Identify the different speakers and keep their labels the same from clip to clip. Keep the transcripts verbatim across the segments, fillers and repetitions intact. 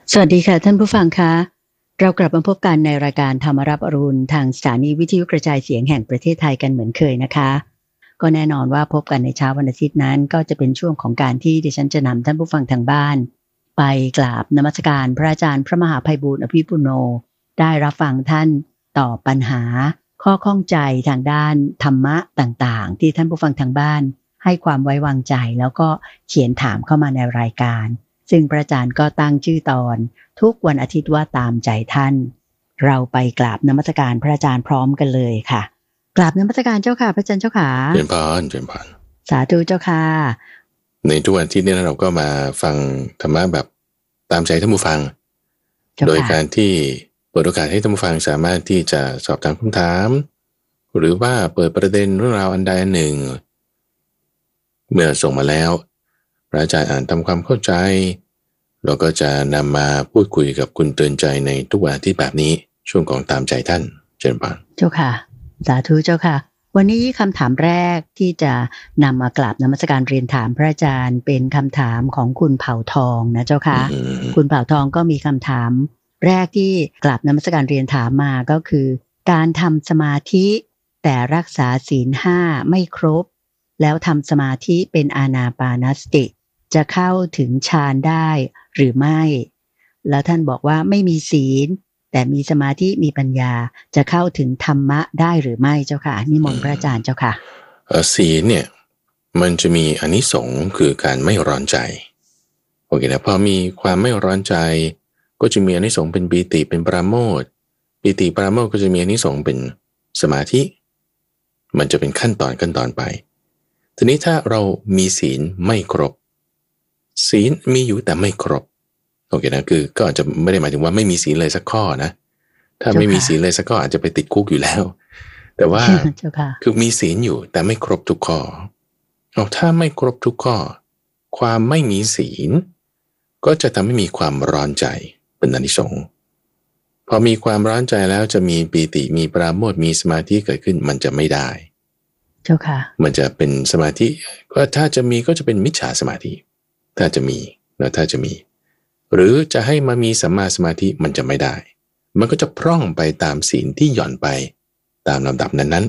Speaker 1: สวัสดีค่ะท่านผู้ฟังคะเรากลับมาพบกันในรายการธรรมรับอรุณทางสถานีวิทยุกระจายเสียงแห่งประเทศไทยกันเหมือนเคยนะคะก็แน่นอนว่าพบกันในเช้าวันอาทิตย์นั้นก็จะเป็นช่วงของการที่ดิฉันจะนำท่านผู้ฟังทางบ้านไปกราบนมัสการพระอาจารย์พระมหาไพบูลย์อภิปุโนได้รับฟังท่านตอบปัญหาข้อข้องใจทางด้านธรรมะต่างๆที่ท่านผู้ฟังทางบ้านให้ความไว้วางใจแล้วก็เขียนถามเข้ามาในรายการซึ่งพระอาจารย์ก็ตั้งชื่อตอนทุกวันอาทิตย์ว่าตามใจท่านเราไปกราบนมัสการพระอาจารย์พร้อมกันเลยค่ะกราบนมัสการเจ้าค่ะพระอาจารย์เจ้าค่ะ
Speaker 2: เจริญพรเจริญพร
Speaker 1: สาธุเจ้าค่ะ
Speaker 2: ในทุกวันที่นี้เราก็มาฟังธรรมะแบบตามใจท่านผู้ฟังโดยการที่เปิดโอกาสให้ท่านผู้ฟังสามารถที่จะสอบถามคำถามหรือว่าเปิดประเด็นเรื่องราวอันใดอันหนึ่งเมื่อส่งมาแล้วพระอาจารย์อ่านทำความเข้าใจเราก็จะนำมาพูดคุยกับคุณเตือนใจในทุกวันที่แบบนี้ช่วงของตามใจท่านเจริญพร
Speaker 1: เจ้าค่ะสาธุเจ้าค่ะวันนี้คำถามแรกที่จะนำมากราบนมัสการเรียนถามพระอาจารย์เป็นคำถามของคุณเผ่าทองนะเจ้าค่ะ mm-hmm. คุณเผ่าทองก็มีคำถามแรกที่กราบนมัสการเรียนถามมาก็คือการทำสมาธิแต่รักษาศีลห้าไม่ครบแล้วทำสมาธิเป็นอานาปานสติจะเข้าถึงฌานได้หรือไม่แล้วท่านบอกว่าไม่มีศีลแต่มีสมาธิมีปัญญาจะเข้าถึงธรรมะได้หรือไม่เจ้าค่ะนิมนต์พระอาจารย์เจ้าค่ะ
Speaker 2: ศีลเนี่ยมันจะมีอานิสงส์คือการไม่ร้อนใจโอเคนะพอมีความไม่ร้อนใจก็จะมีอานิสงส์เป็นปีติเป็นปราโมทย์ปีติปราโมทย์ก็จะมีอานิสงส์เป็นสมาธิมันจะเป็นขั้นตอนขั้นตอนไปทีนี้ถ้าเรามีศีลไม่ครบศีลมีอยู่แต่ไม่ครบโอเคนะคือก็อาจจะไม่ได้หมายถึงว่าไม่มีศีลเลยสักข้อนะถ้าไม่มีศีลเลยสักข้ออาจจะไปติดคุกอยู่แล้วแต่ว่าคือมีศีลอยู่แต่ไม่ครบทุกข้อเอาถ้าไม่ครบทุกข้อความไม่มีศีลก็จะทำให้มีความร้อนใจเป็นอานิสงส์พอมีความร้อนใจแล้วจะมีปีติมีปราโมทย์มีสมาธิเกิดขึ้นมันจะไม่ได้
Speaker 1: เจ้าค่ะ
Speaker 2: มันจะเป็นสมาธิก็ถ้าจะมีก็จะเป็นมิจฉาสมาธิถ้าจะมีแล้วถ้าจะมีหรือจะให้มามีสัมมาสมาธิมันจะไม่ได้มันก็จะพร่องไปตามศีลที่หย่อนไปตามลำดับนั้น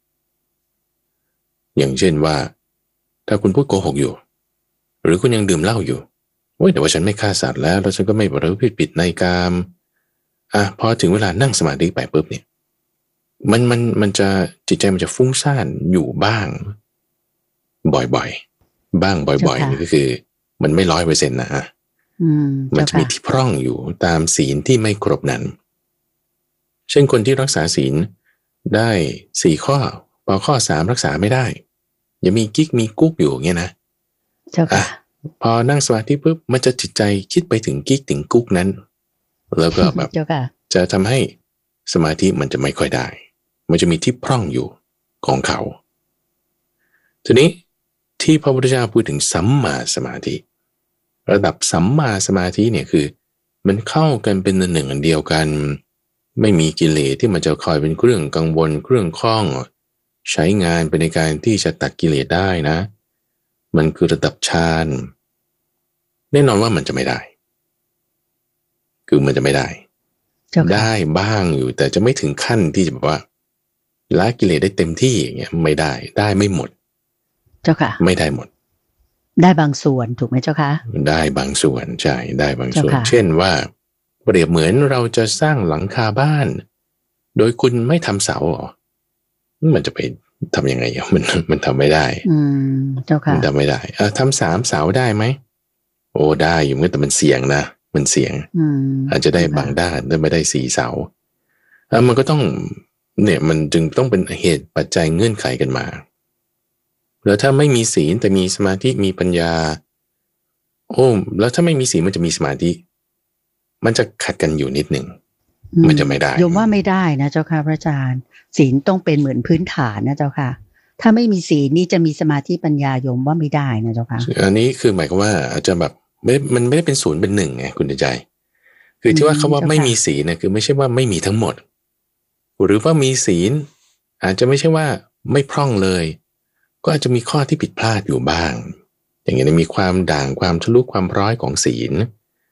Speaker 2: ๆอย่างเช่นว่าถ้าคุณพูดโกหกอยู่หรือคุณยังดื่มเหล้าอยู่โอ้ยแต่ว่าฉันไม่ฆ่าสัตว์แล้วแล้วฉันก็ไม่ประพฤติผิดในกามอ่ะพอถึงเวลานั่งสมาธิไปปุ๊บเนี่ยมันมันมันจะจิตใจมันจะฟุ้งซ่านอยู่บ้างบ่อยๆบ้างบ่อยๆนี่ก็คือมันไม่ร้อยเปอร์เซ็นต์นะฮะมันจะมีที่พร่องอยู่ตามศีลที่ไม่ครบนั้นเช่นคนที่รักษาศีลได้สี่ข้อพอข้อสามรักษาไม่ได้ยังมีกิ๊กมีกุ๊กอยู่เงี้ยนะอ่ะพอนั่งสมาธิปุ๊บมันจะจิตใจคิดไปถึงกิ๊กถึงกุ๊กนั้นแล้วก็แบบจะทำให้สมาธิมันจะไม่ค่อยได้มันจะมีที่พร่องอยู่ของเขาทีนี้ที่พระพุทธเจ้าพูดถึงสัมมาสมาธิระดับสัมมาสมาธิเนี่ยคือมันเข้ากันเป็นหนึ่งอันเดียวกันไม่มีกิเลสที่มันจะคอยเป็นเครื่องกังวลเครื่องข้องใช้งานไปในการที่จะตัดกิเลสได้นะมันคือระดับฌานแน่นอนว่ามันจะไม่ได้คือมันจะไม่ได้ได้บ้างอยู่แต่จะไม่ถึงขั้นที่จะแบบว่าละกิเลสได้เต็มที่อย่างเงี้ยไม่ได้ได้ไม่หมด
Speaker 1: เจ้าค่ะ
Speaker 2: ไม่ได้หมด
Speaker 1: ได้บางส่วนถูกไหมเจ้าคะ
Speaker 2: ได้บางส่วนใช่ได้บางส่วนเช่นว่าเปรียบเหมือนเราจะสร้างหลังคาบ้านโดยคุณไม่ทำเสาหรอมันจะไปทำยังไงมันมันทำไม่ได้
Speaker 1: อืมเจ้าค่ะ
Speaker 2: มันทำไม่ได้อ่ะทำสามเสาได้ไหมโอ้ได้อยู่แต่มันเสี่ยงนะมันเสี่ยงอาจจะได้บางด้านแต่ไม่ได้สี่เสาแล้วมันก็ต้องเนี่ยมันจึงต้องเป็นเหตุปัจจัยเงื่อนไขกันมาแล้วถ้าไม่มีศีลแต่มีสมาธิมีปัญญาโอ้แล้วถ้าไม่มีศีลมันจะมีสมาธิมันจะขัดกันอยู่นิดหนึ่งมันจะไม่ได้
Speaker 1: โยมว่าไม่ได้นะเจ้าค่ะพระอาจารย์ศีลต้องเป็นเหมือนพื้นฐานนะเจ้าค่ะถ้าไม่มีศีลนี่จะมีสมาธิปัญญาโยมว่าไม่ได้นะเจ้าค่ะ
Speaker 2: อันนี้คือหมายความว่าอาจจะแบบไม่มันไม่ได้เป็นศูนย์เป็นหนึ่งไงคุณใจคือที่ว่าเขาว่าไม่มีศีลเนี่ยคือไม่ใช่ว่าไม่มีทั้งหมดหรือว่ามีศีลอาจจะไม่ใช่ว่าไม่พร่องเลยก็อาจจะมีข้อที่ผิดพลาดอยู่บ้างอย่างนี้มีความด่างความทะลุความร้อยของศีล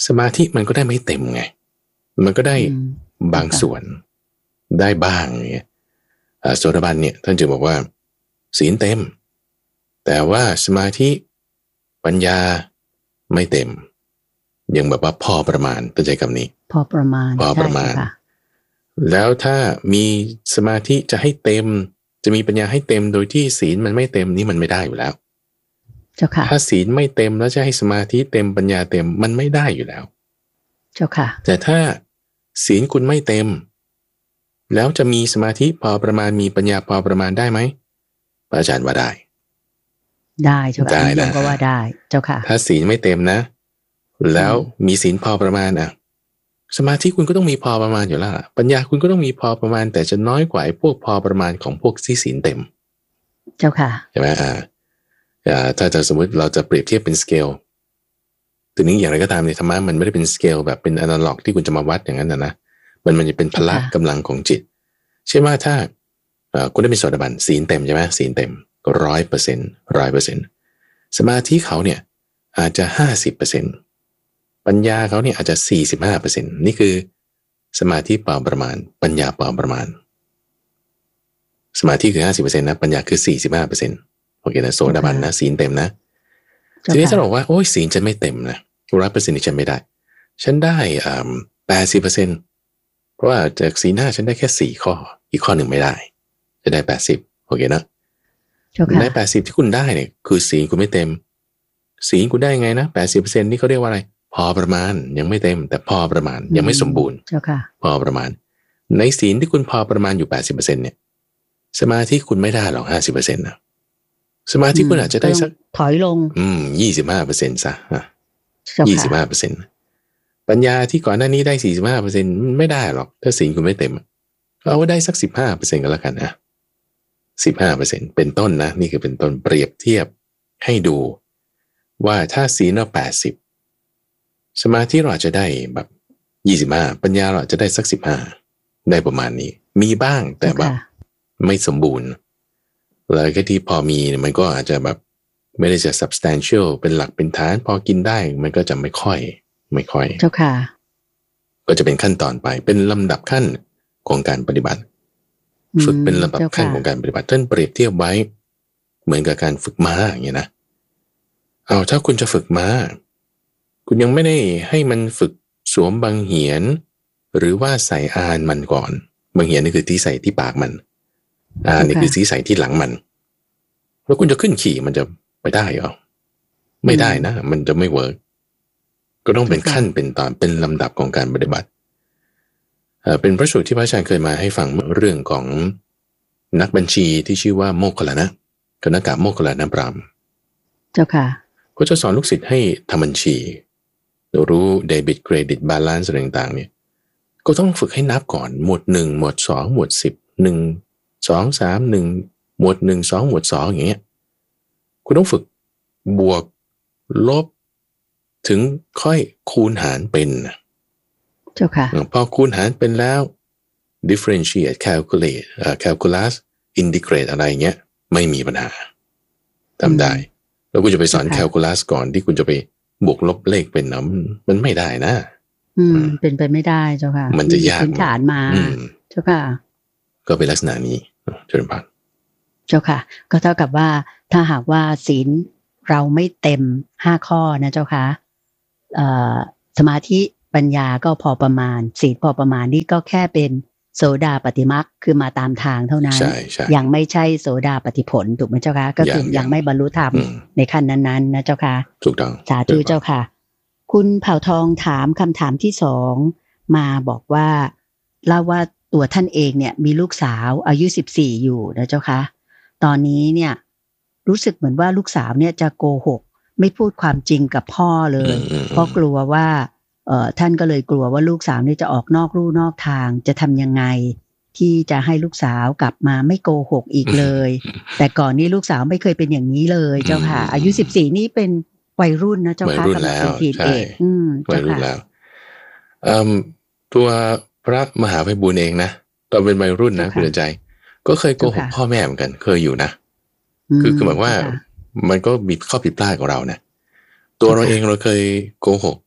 Speaker 2: สมาธิมันก็ได้ไม่เต็มไงมันก็ได้บางส่วนได้บ้างอย่างเงี้ยโสดาบันเนี่ยท่านจึงบอกว่าศีลเต็มแต่ว่าสมาธิปัญญาไม่เต็มยังแบบว่าพอประมาณตั้งใจคำนี้
Speaker 1: พอประมาณ
Speaker 2: พอประมาณแล้วถ้ามีสมาธิจะให้เต็มจะมีปัญญาให้เต็มโดยที่ศีลมันไม่เต็มนี่มันไม่ได้อยู่แล้ว
Speaker 1: เจ้าค่ะ
Speaker 2: ถ้าศีลไม่เต็มแล้วจะให้สมาธิเต็มปัญญาเต็มมันไม่ได้อยู่แล้ว
Speaker 1: เจ้าค่ะ
Speaker 2: แต่ถ้าศีลคุณไม่เต็มแล้วจะมีสมาธิพอประมาณมีปัญญาพอประมาณได้ไหมอาจารย์ว่าได้
Speaker 1: ได้เจ้าค่ะยมก็ว่าได้เจ้าค่ะ
Speaker 2: ถ้าศีลไม่เต็มนะแล้วมีศีลพอประมาณอ่ะสมาธิคุณก็ต้องมีพอประมาณอยู่แล้วปัญญาคุณก็ต้องมีพอประมาณแต่จะน้อยกว่าไอ้พวกพอประมาณของพวกที่ศีลเต็ม
Speaker 1: เจ้าค่ะ
Speaker 2: ใช่ไหมอ่าถ้าจะสมมติเราจะเปรียบเทียบเป็นสเกลทีนี้อย่างไรก็ตามในธรรมะมันไม่ได้เป็นสเกลแบบเป็นอนาล็อกที่คุณจะมาวัดอย่างนั้นนะนะมันมันจะเป็นพละกำลังของจิตเช่นว่าถ้าคุณได้เป็นโสดาบันศีลเต็มใช่ไหมศีลเต็มร้อยเปอร์เซ็นต์ร้อยเปอร์เซ็นต์สมาธิเขาเนี่ยอาจจะห้าสิบเปอร์เซ็นต์ปัญญาเขาเนี่ยอาจจะสี่สิบห้าเปอร์เซ็นต์นี่คือสมาธิเปล่าประมาณปัญญาเปล่าประมาณสมาธิคือห้าสิบเปอร์เซ็นต์นะปัญญาคือสี่สิบห้าเปอร์เซ็นต์โอเคนะโสดาบันนะศีลเต็มนะทีนี้จะบอกว่าโอ้ยศีลจะไม่เต็มนะร้อยเปอร์เซ็นต์นี่ฉันไม่ได้ฉันได้อ่าแปดสิบเปอร์เซ็นต์เพราะว่าจากศีลห้าฉันได้แค่สี่ข้ออีกข้อหนึ่งไม่ได้จะได้แปดสิบโอเคนะได้แปดสิบที่คุณได้เนี่ยคือศีลคุณไม่เต็มศีลคุณได้ไงนะแปดสิบเปอร์เซ็นต์นี่เขาเรียกว่าอะไรพอประมาณยังไม่เต็มแต่พอประมาณยังไม่สมบูรณ์พอประมาณในศีลที่คุณพอประมาณอยู่แปดสิบเปอร์เซ็นต์เนี่ยสมาธิคุณไม่ได้หรอกห้าสิบเปอร์เซ็นต์นะสมาธิคุณอาจจะได้สัก
Speaker 1: ถอยลง
Speaker 2: อืมยี่สิบห้าเปอร์เซ็นต์ซะยี่สิบห้าเปอร์เซ็นต์ปัญญาที่ก่อนหน้านี้ได้สี่สิบห้าเปอร์เซ็นต์ไม่ได้หรอกถ้าศีลคุณไม่เต็มเอาว่าได้สักสิบห้าเปอร์เซ็นต์ก็แล้วกันนะสิบห้าเปอร์เซ็นต์เป็นต้นนะนี่คือเป็นต้นเปรียบเทียบให้ดูว่าถ้าศีลเราแปดสิบสมาธิเราอาจจะได้แบบยี่สิบห้าปัญญาเราอาจจะได้สักสิบห้าได้ประมาณนี้มีบ้างแต่แบบไม่สมบูรณ์แล้วก็ที่พอมีมันก็อาจจะแบบไม่ได้จะ substantial เป็นหลักเป็นฐานพอกินได้มันก็จะไม่ค่อยไม่ค่อย
Speaker 1: เจ้าค่ะ
Speaker 2: ก็จะเป็นขั้นตอนไปเป็นลำดับขั้นของการปฏิบัติฝึกเป็นลำดับขั้นของการปฏิบัติท่านเปรียบเทียบไว้เหมือนกับการฝึกม้าอย่างเงี้ยนะเอาถ้าคุณจะฝึกม้าคุณยังไม่ได้ให้มันฝึกสวมบังเหียนหรือว่าใส่อานมันก่อนบังเหียนนี่คือที่ใส่ที่ปากมันอานนี่คือที่ใส่ที่หลังมันแล้วคุณจะขึ้นขี่มันจะไปได้หรอไม่ได้นะมันจะไม่เวิร์กก็ต้องเป็นขั้นเป็นตอนเป็นลำดับของการปฏิบัติเป็นพระสูตรที่พระอาจารย์เคยมาให้ฟังเรื่องของนักบัญชีที่ชื่อว่าโมคคัลลานะคณกะโมคคัลลานะพราหมณ์
Speaker 1: เจ้าค่ะ
Speaker 2: ก็จะสอนลูกศิษย์ให้ทำบัญชีรู้เดบิตเครดิตบาลานซ์อะไรต่างๆเนี่ยก็ต้องฝึกให้นับก่อนหมวดหนึ่งหมวดสองหมวดสิบหนึ่งสองสามหนึ่งหมวดหนึ่งสองหมวดสองอย่างเงี้ยคุณต้องฝึกบวกลบถึงค่อยคูณหารเป็น
Speaker 1: เจ้าค่ะ
Speaker 2: พอคูณหารเป็นแล้ว differentiate calculate uh, calculus integrate อะไรเงี้ยไม่มีปัญหาทำได้แล้วคุณจะไปสอน calculus ก่อนที่คุณจะไปบวกลบเลขเป็นนะมันไม่ได้นะ
Speaker 1: อืมเป็นไปไม่ได้เจ้าค่ะ
Speaker 2: มันจะยาก
Speaker 1: พื้นฐานมาเจ้าค่ะ
Speaker 2: ก็เป็นลักษณะนี้เจริญพร
Speaker 1: เจ้าค่ะก็เท่ากับว่าถ้าหากว่าศีลเราไม่เต็มห้าข้อนะเจ้าค่ะเอ่อสมาธิปัญญาก็พอประมาณศีลพอประมาณนี่ก็แค่เป็นโสดาปฏิมรรคคือมาตามทางเท่านั้นยังไม่ใช่โสดาปฏิผลถูกไหมเจ้าค่ะก็คือยังไม่บรรลุธรรมในขั้นนั้นๆนะเจ้าค่ะ
Speaker 2: ถูกต้อง
Speaker 1: สาธุเจ้าค่ะคุณเผ่าทองถามคำถามที่สองมาบอกว่าเล่าว่าตัวท่านเองเนี่ยมีลูกสาวอายุสิบสี่อยู่นะเจ้าค่ะตอนนี้เนี่ยรู้สึกเหมือนว่าลูกสาวเนี่ยจะโกหกไม่พูดความจริงกับพ่อเลยเพราะกลัวว่าเอ่อท่านก็เลยกลัวว่าลูกสาวเนี่ยจะออกนอกลู่นอกทางจะทำยังไงที่จะให้ลูกสาวกลับมาไม่โกหกอีกเลยแต่ก่อนนี้ลูกสาวไม่เคยเป็นอย่างนี้เลยเจ้าค่ะอายุสิบสี่นี่เป็นวัยรุ่นนะเจ้าค่ะ
Speaker 2: กำลัง
Speaker 1: เป็นทีนเอกอืม
Speaker 2: วัยรุ่นแล้วอืมตัวพระมหาไพบูลย์เองนะตอนเป็นวัยรุ่นนะคุณใจก็เคยโกหกพ่อแม่เหมือนกันเคยอยู่นะคือคือหมายว่ามันก็มีข้อผิดพลาดของเรานะตัวเราเองเราเคยโกหก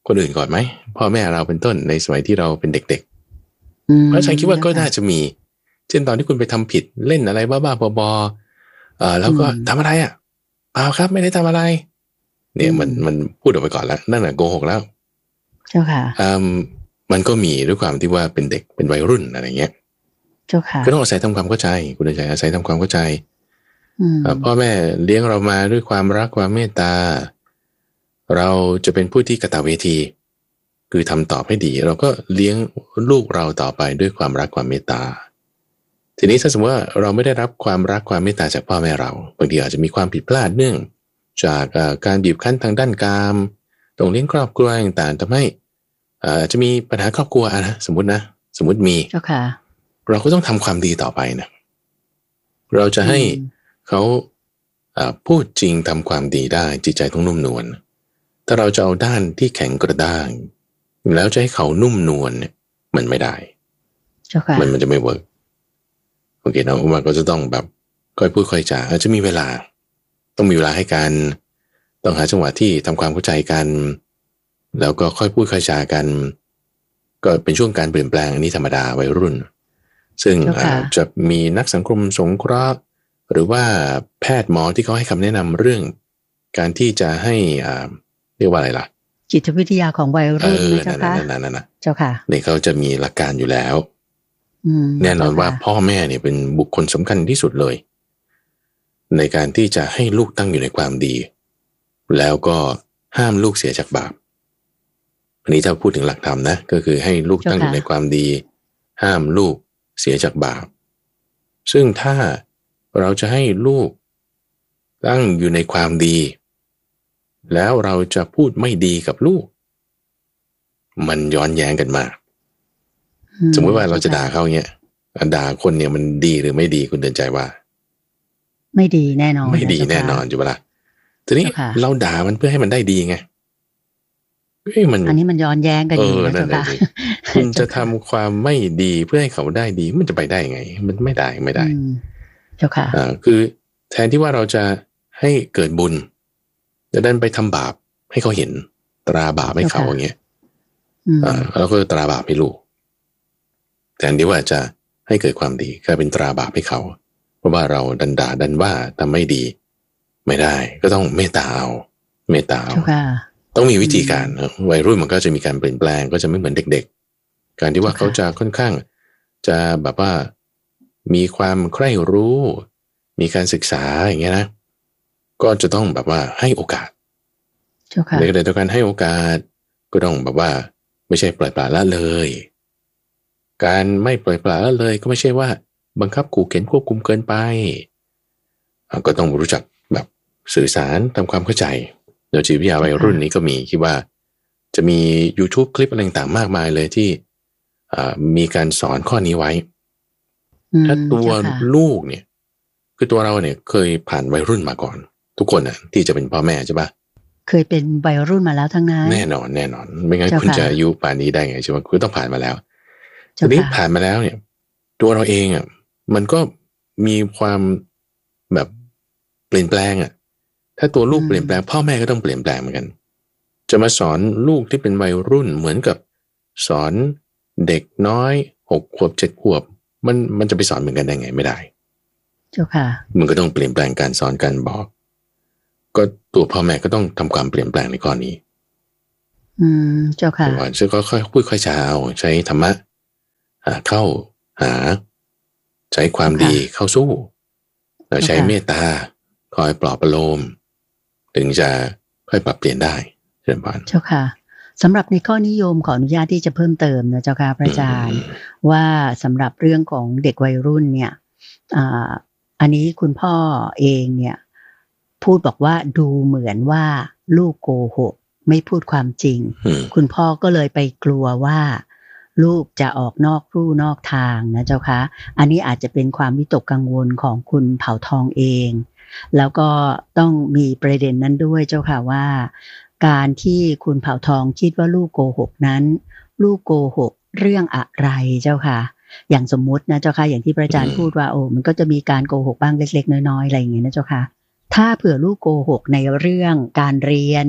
Speaker 2: คนอื่นก่อนไหมพ่อแม่เราเป็นต้นในสมัยที่เราเป็นเด็กๆ
Speaker 1: อืม
Speaker 2: เพราะฉันคิดว่าก็
Speaker 1: เจ้าค่ะ
Speaker 2: น่าจะมีเช่นตอนที่คุณไปทำผิดเล่นอะไรบ้าๆบอๆเอ่อแล้วก็
Speaker 1: อืม
Speaker 2: ทำอะไรอ่ะเปล่าครับไม่ได้ทำอะไร เนี่ยมัน
Speaker 1: อืม
Speaker 2: มันพูดออกไปก่อนแล้วนั่นแหละโกหกแล้ว
Speaker 1: เจ้าค่ะ
Speaker 2: อืมมันก็มีด้วยความที่ว่าเป็นเด็กเป็นวัยรุ่นอะไรเงี้ย
Speaker 1: เจ้าค่ะ
Speaker 2: ก็ต้องอาศัยทำความเข้าใจคุณอาศัยอาศัยทำความเข้าใจ
Speaker 1: อืม
Speaker 2: เอ่อพ่อแม่เลี้ยงเรามาด้วยความรักความเมตตา เราจะเป็นผู้ที่กตเวที คือทำตอบให้ดี เราก็เลี้ยงลูกเราต่อไปด้วยความรักความเมตตา ทีนี้ถ้าสมมติว่าเราไม่ได้รับความรักความเมตตาจากพ่อแม่เราบางทีอาจจะมีความผิดพลาดเนื่องจากเอ่อการบีบคั้นทางด้านกามต้องเลี้ยงครอบครัวต่างๆทำให้เอ่ออาจจะมีปัญหาครอบครัวอะนะสมมตินะสมมติมี
Speaker 1: เจ้าค่ะ
Speaker 2: เราก็ต้องทำความดีต่อไปนะเราจะให้
Speaker 1: อืม
Speaker 2: เขาเอ่อพูดจริงทำความดีได้จิตใจต้องนุ่มนวลถ้าเราจะเอาด้านที่แข็งกระด้างแล้วจะให้เขานุ่มนวลเนี่ยมันไม่ได้
Speaker 1: เจ้าค่ะ
Speaker 2: มันมันจะไม่เวิร์กโอเคเนาะมันก็จะต้องแบบค่อยพูดค่อยจาอาจจะมีเวลา ต้องมีเวลาให้กันต้องหาจังหวะที่ทำความเข้าใจกัน แล้วก็ค่อยพูดค่อยจากัน ก็เป็นช่วงการเปลี่ยนแปลงอันนี้ธรรมดาวัยรุ่น ซึ่ง
Speaker 1: เจ้าค่ะ
Speaker 2: อาจจะมีนักสังคมสงเคราะห์หรือว่าแพทย์หมอที่เขาให้คำแนะนำเรื่อง การที่จะให้อ่าเรียกว่าอะไรล่ะ
Speaker 1: จิตวิทยาของวัย
Speaker 2: เอ
Speaker 1: รุ่น
Speaker 2: อ
Speaker 1: นะ
Speaker 2: นั่
Speaker 1: เจ้าน ค่ะ
Speaker 2: นั่นนั่นนั่น
Speaker 1: เจ้าค่ะ
Speaker 2: เนี่ยเขาจะมีหลักการอยู่แล้ว
Speaker 1: อืม
Speaker 2: แน่นอนว่า
Speaker 1: เจ้ค่ะ
Speaker 2: พ่อแม่เนี่ยเป็นบุคคลสำคัญที่สุดเลย ในการที่จะให้ลูกตั้งอยู่ในความดี แล้วก็ห้ามลูกเสียจากบาปอันนี้ถ้าพูดถึงหลักธรรมนะก็คือให้ลูกตั้งอยู่ในความดี ห้ามลูกเสียจากบาปซึ่งถ้าเราจะให้ลูกตั้งอยู่ในความดี แล้วเราจะพูดไม่ดีกับลูก มันย้อนแย้งกันมาก
Speaker 1: อื
Speaker 2: สมมติว่าเราจะ
Speaker 1: จ้
Speaker 2: ด่าเขาเงี้ยด่าคนเนี่ยมันดีหรือไม่ดีคุณเดินใจว่า
Speaker 1: ไม่ดีแน่นอน
Speaker 2: ไม่ดี
Speaker 1: ะเจ้าค่ะ
Speaker 2: แน่นอนอยู่เวลาทีนี้
Speaker 1: เจ้าค่ะ
Speaker 2: เราด่ามันเพื่อให้มันได้ดีไงเอ้ยมัน
Speaker 1: อันนี้มันย้อนแย้งกัน
Speaker 2: เอ
Speaker 1: อยู่
Speaker 2: อ
Speaker 1: นะ
Speaker 2: นั่
Speaker 1: เจ้าน
Speaker 2: แหละ
Speaker 1: ค่ะ
Speaker 2: สิคุณจะ
Speaker 1: เจ้า
Speaker 2: ทำ
Speaker 1: ค่ะ
Speaker 2: ความไม่ดีเพื่อให้เขาได้ดีมันจะไปได้ไง มันไม่ได้ไม่ได้
Speaker 1: อืมเจ้าค่ะ
Speaker 2: อ่าคือแทนที่ว่าเราจะให้เกิดบุญจะดันไปทำบาปให้เขาเห็นตราบาปให้เขา
Speaker 1: เจ้าค่ะ
Speaker 2: อย่างเงี้ย
Speaker 1: อืม
Speaker 2: อ่าเราก็ตราบาปให้ลูกแทนที่ว่าจะให้เกิดความดีกลายเป็นตราบาปให้เขา เพราะว่าเราดันด่าดันว่าทำไม่ดี ไม่ได้ก็ต้องเมตตาเอาเมตตาเอา
Speaker 1: เจ้าค่ะ
Speaker 2: ต้องมีวิธีการนะวัยรุ่นมันก็จะมีการเปลี่ยนแปลงก็จะไม่เหมือนเด็กๆ การที่ว่า
Speaker 1: เจ้าค่ะ
Speaker 2: เขาจะค่อนข้างจะแบบว่ามีความใคร่รู้ มีการศึกษาอย่างเงี้ยนะก็จะต้องแบบว่าให้โอกาส
Speaker 1: เจ้าค่ะ
Speaker 2: ในขณะเดียวกันให้โอกาสก็ต้องแบบว่าไม่ใช่ปล่อยปละละเลย การไม่ปล่อยปละละเลยก็ไม่ใช่ว่าบังคับขู่เข็นควบคุมเกินไปอ่ะก็ต้องรู้จักแบบสื่อสารทำความเข้าใจโดยจิตวิทยาวัยรุ่นนี้ก็มีคิดว่าจะมี YouTube คลิปอะไรต่างๆมากมายเลยที่อ่ามีการสอนข้อนี้ไว้
Speaker 1: อืม
Speaker 2: ถ้าตัว
Speaker 1: เจ้าค่ะ
Speaker 2: ลูกเนี่ยคือตัวเราเนี่ยเคยผ่านวัยรุ่นมาก่อน ทุกคนน่ะที่จะเป็นพ่อแม่ใช่ปะ
Speaker 1: เคยเป็นวัยรุ่นมาแล้วทั้งนั้น
Speaker 2: แน่นอนแน่นอน ไม่งั้น
Speaker 1: เจ้า
Speaker 2: คุณ
Speaker 1: ค่ะ
Speaker 2: จะอายุป่านนี้ได้ไงใช่ไหมคุณต้องผ่านมาแล้ว
Speaker 1: เจ้า
Speaker 2: ทีนี้
Speaker 1: ค่ะ
Speaker 2: ผ่านมาแล้วเนี่ย ตัวเราเองอ่ะมันก็มีความแบบเปลี่ยนแปลงอ่ะถ้าตัวลูก
Speaker 1: อืม
Speaker 2: เปลี่ยนแปลงพ่อแม่ก็ต้องเปลี่ยนแปลงเหมือนกัน จะมาสอนลูกที่เป็นวัยรุ่นเหมือนกับสอนเด็กน้อยหกขวบเจ็ดขวบ มันมันจะไปสอนเหมือนกันได้ไงไม่ได้
Speaker 1: เจ้าค่ะ
Speaker 2: มันก็ต้องเปลี่ยนแปลงการสอนการบอก ก็ตัวพ่อแม่ก็ต้องทำความเปลี่ยนแปลงในข้อนี้
Speaker 1: อืมเจ้าค่ะ
Speaker 2: ก่อนซึ่งก็ค่อยพูดค่อยจาเอาใช้ธรรมะหาเข้าหา ใช้ความดีเข้าสู้แล้วใช้เมตตาคอยปลอบประโลมถึงจะค่อยปรับเปลี่ยนได้เช่นกัน
Speaker 1: เจ้าค่ะสำหรับในข้อนิยมขออนุญาตที่จะเพิ่มเติมนะเจ้าค่ะพระอาจารย์ ว่าสำหรับเรื่องของเด็กวัยรุ่นเนี่ยอ่าอันนี้คุณพ่อเองเนี่ยพูดบอกว่าดูเหมือนว่าลูกโกหกไม่พูดความจริง
Speaker 2: อืม
Speaker 1: คุณพ่อก็เลยไปกลัวว่าลูกจะออกนอกลู่นอกทางนะเจ้าคะอันนี้อาจจะเป็นความวิตกกังวลของคุณเผ่าทองเอง แล้วก็ต้องมีประเด็นนั้นด้วยเจ้าค่ะว่า การที่คุณเผ่าทองคิดว่าลูกโกหกนั้น ลูกโกหกเรื่องอะไรเจ้าค่ะ อย่างสมมุตินะเจ้าค่ะอย่างที่พระอาจารย์พูดว่าโอ้มันก็จะมีการโกหกบ้างเล็กๆน้อยๆอะไรอย่างเงี้ยนะเจ้าค่ะถ้าเผื่อลูกโกหกในเรื่องการเรียน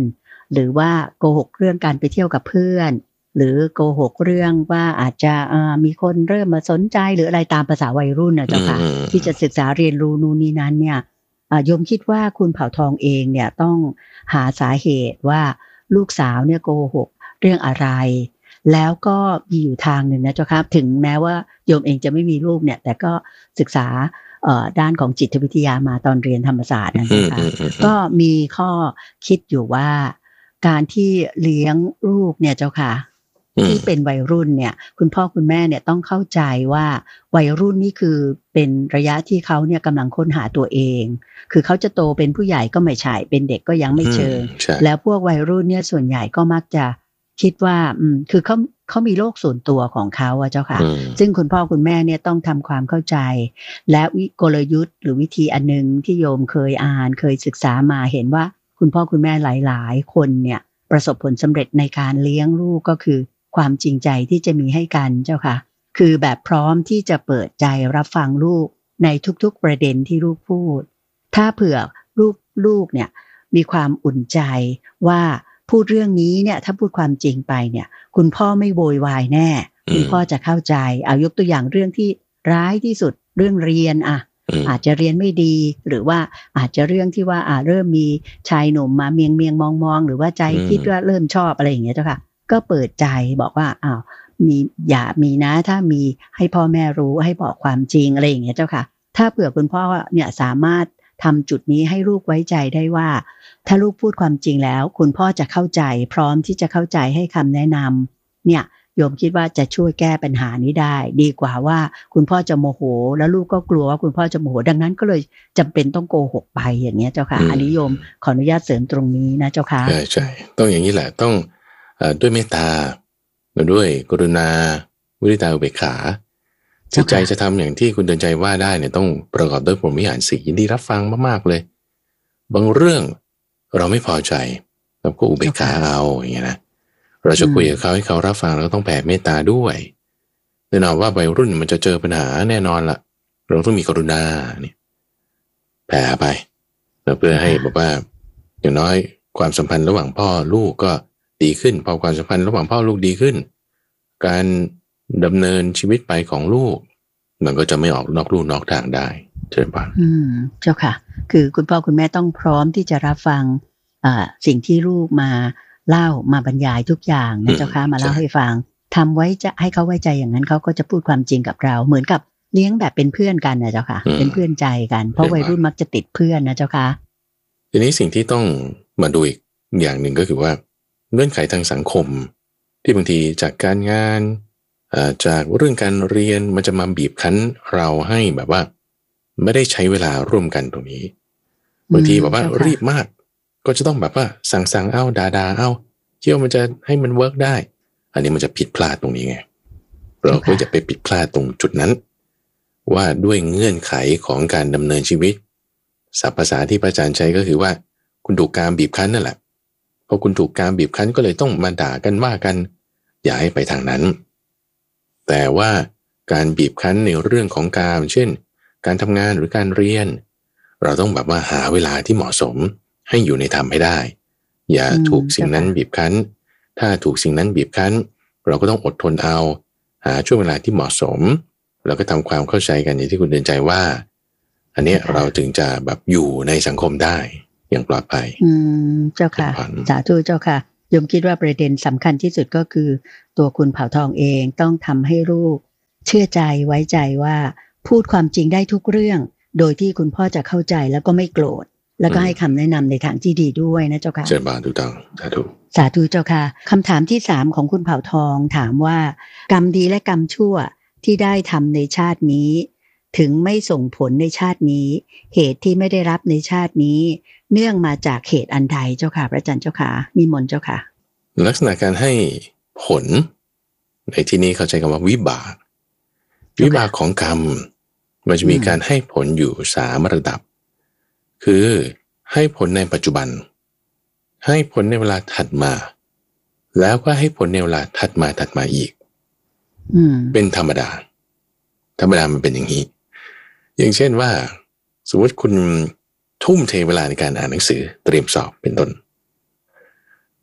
Speaker 1: หรือว่าโกหกเรื่องการไปเที่ยวกับเพื่อนหรือโกหกเรื่องว่าอาจจะมีคนเริ่มมาสนใจหรืออะไรตามภาษาวัยรุ่นนะเจ้าค่ะที่จะศึกษาเรียนรู้นู่นนี่นั้นเนี่ยโยมคิดว่าคุณเผ่าทองเองเนี่ยต้องหาสาเหตุว่าลูกสาวเนี่ยโกหกเรื่องอะไรแล้วก็มีอยู่ทางหนึ่งนะเจ้าค่ะถึงแม้ว่าโยมเองจะไม่มีลูกเนี่ยแต่ก็ศึกษาด้านของจิตวิทยามาตอนเรียนธรรมศาสตร์นะเจ้าค่ะก็มีข้อคิดอยู่ว่าการที่เลี้ยงลูกเนี่ยเจ้าค่ะที่เป็นวัยรุ่นเนี่ยคุณพ่อคุณแม่เนี่ยต้องเข้าใจว่าวัยรุ่นนี่คือเป็นระยะที่เขาเนี่ยกำลังค้นหาตัวเองคือเขาจะโตเป็นผู้ใหญ่ก็ไม่ใช่เป็นเด็กก็ยังไม่เชิงแล้วพวกวัยรุ่นเนี่ยส่วนใหญ่ก็มักจะคิดว่าอืมคือเขาเขามีโลกส่วนตัวของเขาอะเจ้าค่ะซึ่งคุณพ่อคุณแม่เนี่ยต้องทำความเข้าใจและวิกลยุทธ์หรือวิธีอันนึงที่โยมเคยอ่านเคยศึกษามาเห็นว่าคุณพ่อคุณแม่หลายๆคนเนี่ยประสบผลสำเร็จในการเลี้ยงลูกก็คือความจริงใจที่จะมีให้กันเจ้าค่ะคือแบบพร้อมที่จะเปิดใจรับฟังลูกในทุกๆประเด็นที่ลูกพูดถ้าเผื่อลูกลูกเนี่ยมีความอุ่นใจว่าพูดเรื่องนี้เนี่ยถ้าพูดความจริงไปเนี่ยคุณพ่อไม่โวยวายแน่คุณพ่อจะเข้าใจเอายกตัวอย่างเรื่องที่ร้ายที่สุดเรื่องเรียนอ่ะอาจจะเรียนไม่ดีหรือว่าอาจจะเรื่องที่ว่าอ่าเริ่มมีชายหนุ่มมาเมียงเมียงมองมองหรือว่าใจคิดว่าเริ่มชอบอะไรอย่างเงี้ยเจ้าค่ะก็เปิดใจบอกว่าอ้าวมีอย่ามีนะถ้ามีให้พ่อแม่รู้ให้บอกความจริงอะไรอย่างเงี้ยเจ้าค่ะถ้าเผื่อคุณพ่อเนี่ยสามารถทำจุดนี้ให้ลูกไว้ใจได้ว่าถ้าลูกพูดความจริงแล้วคุณพ่อจะเข้าใจพร้อมที่จะเข้าใจให้คำแนะนำเนี่ยโยมคิดว่าจะช่วยแก้ปัญหานี้ได้ดีกว่าว่าคุณพ่อจะโมโหแล้วลูกก็กลัวว่าคุณพ่อจะโมโหดังนั้นก็เลยจำเป็นต้องโกหกไปอย่างเงี้ยเจ้าค่ะอันนี้โยมขออนุญาตเสริมตรงนี้นะเจ้าค่ะ
Speaker 2: ใช่ใช่ต้องอย่างนี้แหละต้องด้วยเมตตาด้วยกรุณามุทิตาอุเบกขาจิตใจจะทำอย่างที่คุณเดินใจว่าได้เนี่ยต้องประกอบด้วยพรหมวิหารสี่ยินดีรับฟังมากๆเลยบางเรื่องเราไม่พอใจเราก็อุเบกขาเอาอย่างเงี้ยนะเราจะคุยกับเขาให้เขารับฟังเราต้องแผ่เมตตาด้วยแน่นอนว่าวัยรุ่นมันจะเจอปัญหาแน่นอนละเราต้องมีกรุณาเนี่ยแผ่ไปเพื่อให้แบบว่าอย่างน้อยความสัมพันธ์ระหว่างพ่อลูกก็ดีขึ้นพอความสัมพันธ์ระหว่างพ่อลูกดีขึ้นการดำเนินชีวิตไปของลูกมันก็จะไม่ออกนอกลู่นอกทางได้เชิญป่ะ
Speaker 1: อืมเจ้าค่ะคือคุณพ่อคุณแม่ต้องพร้อมที่จะรับฟังอ่าสิ่งที่ลูกมาเล่ามาบรรยายทุกอย่างนะเจ้าค่ะมาเล่าให้ฟังทำไว้จะให้เขาไว้ใจอย่างนั้นเขาก็จะพูดความจริงกับเราเหมือนกับเลี้ยงแบบเป็นเพื่อนกันนะเจ้าค่ะเป็นเพื่อนใจกันเพราะวัยรุ่นมักจะติดเพื่อนนะเจ้าค่ะ
Speaker 2: ทีนี้สิ่งที่ต้องมาดูอีกอย่างหนึ่งก็คือว่าเงื่อนไขทางสังคมที่บางทีจากการงานจากเรื่องการเรียนมันจะมาบีบคั้นเราให้แบบว่าไม่ได้ใช้เวลาร่วมกันตรงนี้บางทีแบบว่ารีบมากก็จะต้องแบบว่าสั่งสั่งเอาดาดาเอาเชื่อมันจะให้มันเวิร์กได้อันนี้มันจะผิดพลาดตรงนี้ไงเราก็จะไปผิดพลาดตรงจุดนั้นว่าด้วยเงื่อนไขของการดำเนินชีวิตศัพท์ภาษาที่พระอาจารย์ใช้ก็คือว่าคุณถูกการบีบคั้นนั่นแหละพอคุณถูกการบีบคั้นก็เลยต้องมาด่ากันว่ากันอย่าให้ไปทางนั้นแต่ว่าการบีบคั้นในเรื่องของการเช่นการทำงานหรือการเรียนเราต้องแบบว่าหาเวลาที่เหมาะสมให้อยู่ในธรรมให้ได้อย่าถูกสิ่งนั้นบีบคั้นถ้าถูกสิ่งนั้นบีบคั้นเราก็ต้องอดทนเอาหาช่วงเวลาที่เหมาะสมแล้วก็ทำความเข้าใจกันอย่างที่คุณเดินใจว่าอันนี้เราถึงจะแบบอยู่ในสังคมได้อย่างปลอดภัย
Speaker 1: อืมเจ้าค่ะสาธุเจ้าค่ะโยมคิดว่าประเด็นสำคัญที่สุดก็คือตัวคุณเผ่าทองเองต้องทำให้ลูกเชื่อใจไว้ใจว่าพูดความจริงได้ทุกเรื่องโดยที่คุณพ่อจะเข้าใจแล้วก็ไม่โกรธแล้วก็ให้คำแนะนำในทางที่ดีด้วยนะเจ้าค่ะ
Speaker 2: เชิญบานถูกต้องสาธุ
Speaker 1: สาธุเจ้าค่ะคำถามที่สามของคุณเผ่าทองถามว่ากรรมดีและกรรมชั่วที่ได้ทำในชาตินี้ถึงไม่ส่งผลในชาตินี้เหตุที่ไม่ได้รับในชาตินี้เนื่องมาจากเหตุอันใดเจ้าค่ะพระอาจารย์เจ้าค่ะนิมนต์เจ้าค่ะ
Speaker 2: ลักษณะการให้ผลในที่นี้เขาใช้คำว่าวิบากวิบากของกรรมมันจะมีการให้ผลอยู่สามระดับคือให้ผลในปัจจุบันให้ผลในเวลาถัดมาแล้วก็ให้ผลในเวลาถัดมาถัดมาอีกเป็นธรรมดาธรรมดามันเป็นอย่างนี้อย่างเช่นว่าสมมติคุณทุ่มเทเวลาในการอ่านหนังสือเตรียมสอบเป็นต้น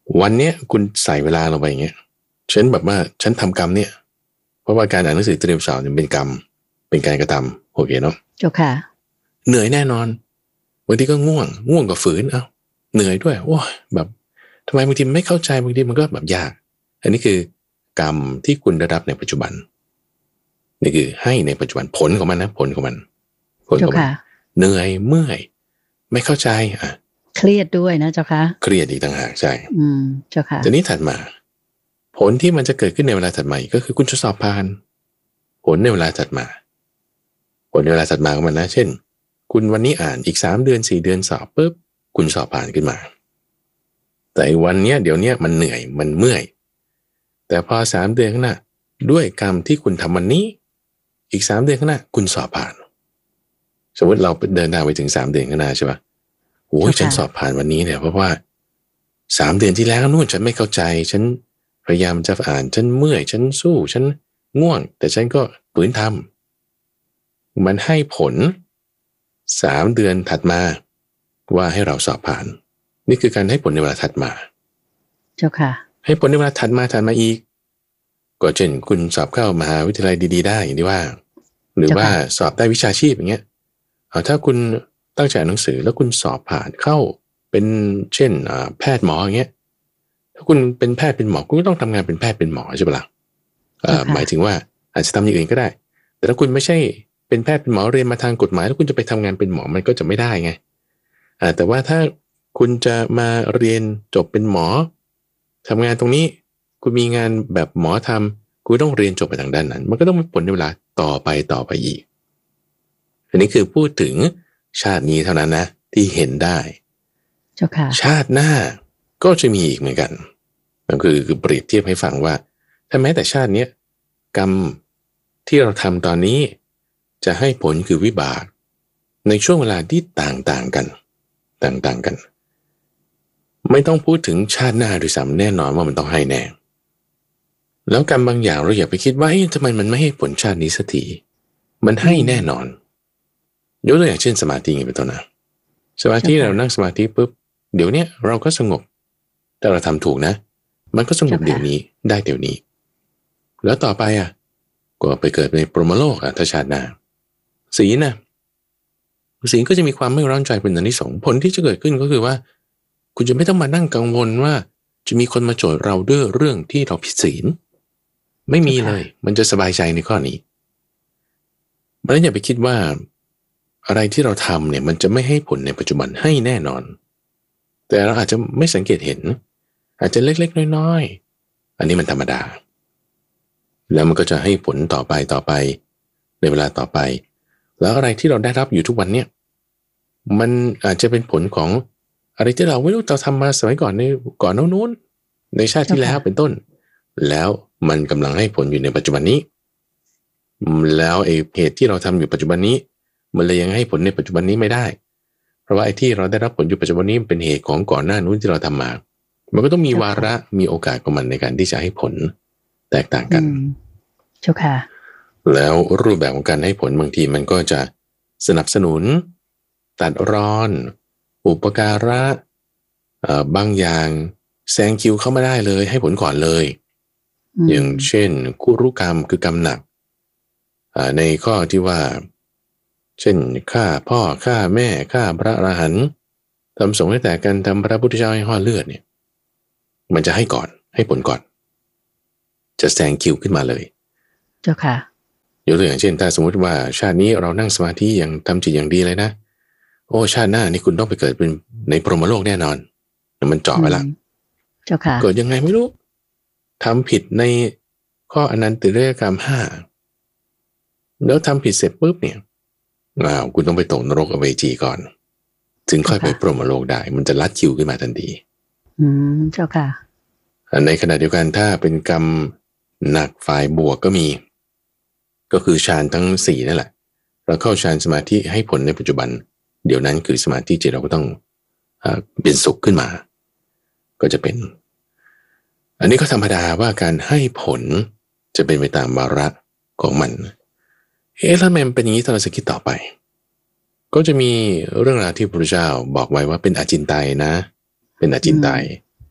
Speaker 2: วันเนี้ยคุณใส่เวลาลงไปอย่างเงี้ยฉันแบบว่าฉันทำกรรมเนี่ยเพราะว่าการอ่านหนังสือเตรียมสอบเนี่ยเป็นกรรมเป็นการกระทำโอเคเนาะ
Speaker 1: เจ้าค่ะ
Speaker 2: เหนื่อยแน่นอนบางทีก็ง่วงง่วงกับฝืนเอ้าเหนื่อยด้วยโอ้ยแบบทำไมบางทีไม่เข้าใจบางทีมันก็แบบยากอันนี้คือกรรมที่คุณได้รับในปัจจุบันนี่คือให้ในปัจจุบันผลของมันนะผลของมันผลของมันเหนื่อยเมื่อยไม่เข้าใจอ่ะ
Speaker 1: เครียดด้วยนะเจ้าค่ะ
Speaker 2: เครียดอีกต่างหากใช่
Speaker 1: อืมเจ้าค่ะ
Speaker 2: ทีนี้ถัดมาผลที่มันจะเกิดขึ้นในเวลาถัดมาก็คือคุณจะสอบผ่านผลในเวลาถัดมาผลในเวลาถัดมาของมันนะเช่นคุณวันนี้อ่านอีกสามเดือนสี่เดือนสอบปุ๊บคุณสอบผ่านขึ้นมาแต่วันเนี้ยเดี๋ยวเนี้ยมันเหนื่อยมันเมื่อยแต่พอสามเดือนข้างหน้าด้วยกรรมที่คุณทำวันนี้อีกสามเดือนข้างหน้าคุณสอบผ่านสมมติเราเดินทางไปถึงสามเดือนข้างหน้าใช่ปะโอ้ยฉันสอบผ่านวันนี้เนี่ยเพราะว่าสามเดือนที่แล้วนู่นฉันไม่เข้าใจฉันพยายามจะอ่านฉันเมื่อยฉันสู้ฉันง่วงแต่ฉันก็ฝืนทำมันให้ผลสามเดือนถัดมาว่าให้เราสอบผ่านนี่คือการให้ผลในเวลาถัดมา
Speaker 1: เจ้าค่ะ
Speaker 2: ให้ผลในเวลาถัดมาถัดมาอีกก็เช่นคุณสอบเข้ามหาวิทยาลัยดีๆได้อย่างที่ว่าหรือว่าสอบได้วิชาชีพอย่างเงี้ยเอาถ้าคุณตั้งใจอ่านหนังสือแล้วคุณสอบผ่านเข้าเป็นเช่นแพทย์หมออย่างเงี้ยถ้าคุณเป็นแพทย์เป็นหมอคุณก็ต้องทำงานเป็นแพทย์เป็นหมอใช่ปะล่ะหมายถึงว่าอาจจะทำอย่างอื่นก็ได้แต่ถ้าคุณไม่ใช่เป็นแพทย์เป็นหมอเรียนมาทางกฎหมายแล้วคุณจะไปทำงานเป็นหมอมันก็จะไม่ได้ไงแต่ว่าถ้าคุณจะมาเรียนจบเป็นหมอทำงานตรงนี้คุณมีงานแบบหมอทำคุณต้องเรียนจบไปทางด้านนั้นมันก็ต้องมีผลในเวลาต่อไปต่อไปอีกอันนี้คือพูดถึงชาตินี้เท่านั้นนะที่เห็นได้
Speaker 1: เจ้าค่ะ
Speaker 2: ชาติหน้าก็จะมีอีกเหมือนกันนั่นคือคือเปรียบเทียบให้ฟังว่าถ้าแม้แต่ชาตินี้กรรมที่เราทำตอนนี้จะให้ผลคือวิบากในช่วงเวลาที่ต่างๆกันต่างๆกันไม่ต้องพูดถึงชาติหน้าด้วยซ้ำแน่นอนว่ามันต้องให้แน่แล้วกรรมบางอย่างเราอย่าไปคิดว่าทำไมมันไม่ให้ผลชาตินี้สักทีมันให้แน่นอนยกตัวอย่างเช่นสมาธิอย่างเป็นต้นนะสมาธิเรานั่งสมาธิปุ๊บเดี๋ยวนี้เราก็สงบแต่เราทำถูกนะมันก็สงบเดี๋ยวนี้ได้เดี๋ยวนี้แล้วต่อไปอ่ะก็ไปเกิดในปรหมโลกอ่ะถ้าชาติหน้าศีลนะศีลก็จะมีความไม่ร้อนใจเป็นอานิสงส์ผลที่จะเกิดขึ้นก็คือว่าคุณจะไม่ต้องมานั่งกังวลว่าจะมีคนมาโจทย์เราด้วยเรื่องที่เราผิดศีลไม่มีเลยมันจะสบายใจในข้อนี้เพราะฉะนั้นอย่าไปคิดว่าอะไรที่เราทำเนี่ยมันจะไม่ให้ผลในปัจจุบันให้แน่นอนแต่เราอาจจะไม่สังเกตเห็นอาจจะเล็กๆน้อยๆอันนี้มันธรรมดาแล้วมันก็จะให้ผลต่อไปต่อไปในเวลาต่อไปแล้วอะไรที่เราได้รับอยู่ทุกวันเนี่ยมันอาจจะเป็นผลของอะไรที่เราไม่รู้เราทำมาสมัยก่อนในก่อนโน้นในชาติที่แล้วเป็นต้นแล้วมันกำลังให้ผลอยู่ในปัจจุบันนี้แล้วไอ้เหตุที่เราทำอยู่ปัจจุบันนี้มันเลยยังให้ผลในปัจจุบันนี้ไม่ได้เพราะว่าไอ้ที่เราได้รับผลอยู่ปัจจุบันนี้เป็นเหตุของก่อนหน้านู้นที่เราทำมามันก็ต้องมีวาระมีโอกาสของมันในการที่จะให้ผลแตกต่างกัน
Speaker 1: เจ้าค่ะ
Speaker 2: แล้วรูปแบบของการให้ผลบางทีมันก็จะสนับสนุนตัดรอนอุปการะบางอย่างแซงคิวเข้ามาได้เลยให้ผลก่อนเลยอย่างเช่นคุรุกรรมคือกรรมหนักในข้อที่ว่าเช่นฆ่าพ่อฆ่าแม่ฆ่าพระอรหันต์ทำสงฆ์ให้แตกกันทำพระพุทธเจ้าให้ห่อเลือดเนี่ยมันจะให้ก่อนให้ผลก่อนจะแซงคิวขึ้นมาเลย
Speaker 1: เจ้าค่ะ
Speaker 2: ยกตัวอย่างเช่นถ้าสมมติว่าชาตินี้เรานั่งสมาธิอย่างทำจิตอย่างดีเลยนะโอ้ชาติหน้านี่คุณต้องไปเกิดเป็นในพรหมโลกแน่นอนมันเจาะไปละ
Speaker 1: เจ้าค่ะ
Speaker 2: เกิดยังไงไม่รู้ทำผิดในข้ออนันตริยกรรมห้าแล้วทำผิดเสร็จปุ๊บเนี่ยอ้าวคุณต้องไปตกนรกอเวจีก่อนถึงค่อยไปพรหมโลกได้มันจะลัดคิวขึ้นมาทันที
Speaker 1: อืมเจ้าค่ะ
Speaker 2: ในขณะเดียวกันถ้าเป็นกรรมหนักฝ่ายบวกก็มีก็คือฌานทั้งสี่นั่นแหละเราเข้าฌานสมาธิให้ผลในปัจจุบันเดี๋ยวนั้นคือสมาธิจิตเราก็ต้องเป็นสุขขึ้นมาก็จะเป็นอันนี้ก็ธรรมดาว่าการให้ผลจะเป็นไปตามวาระของมันเอ๊ะแล้วมันเป็นอย่างนี้ถ้าเราจะคิดต่อไปก็จะมีเรื่องราวที่พระพุทธเจ้าบอกไว้ว่าเป็นอจินไตยนะเป็นอจินไตย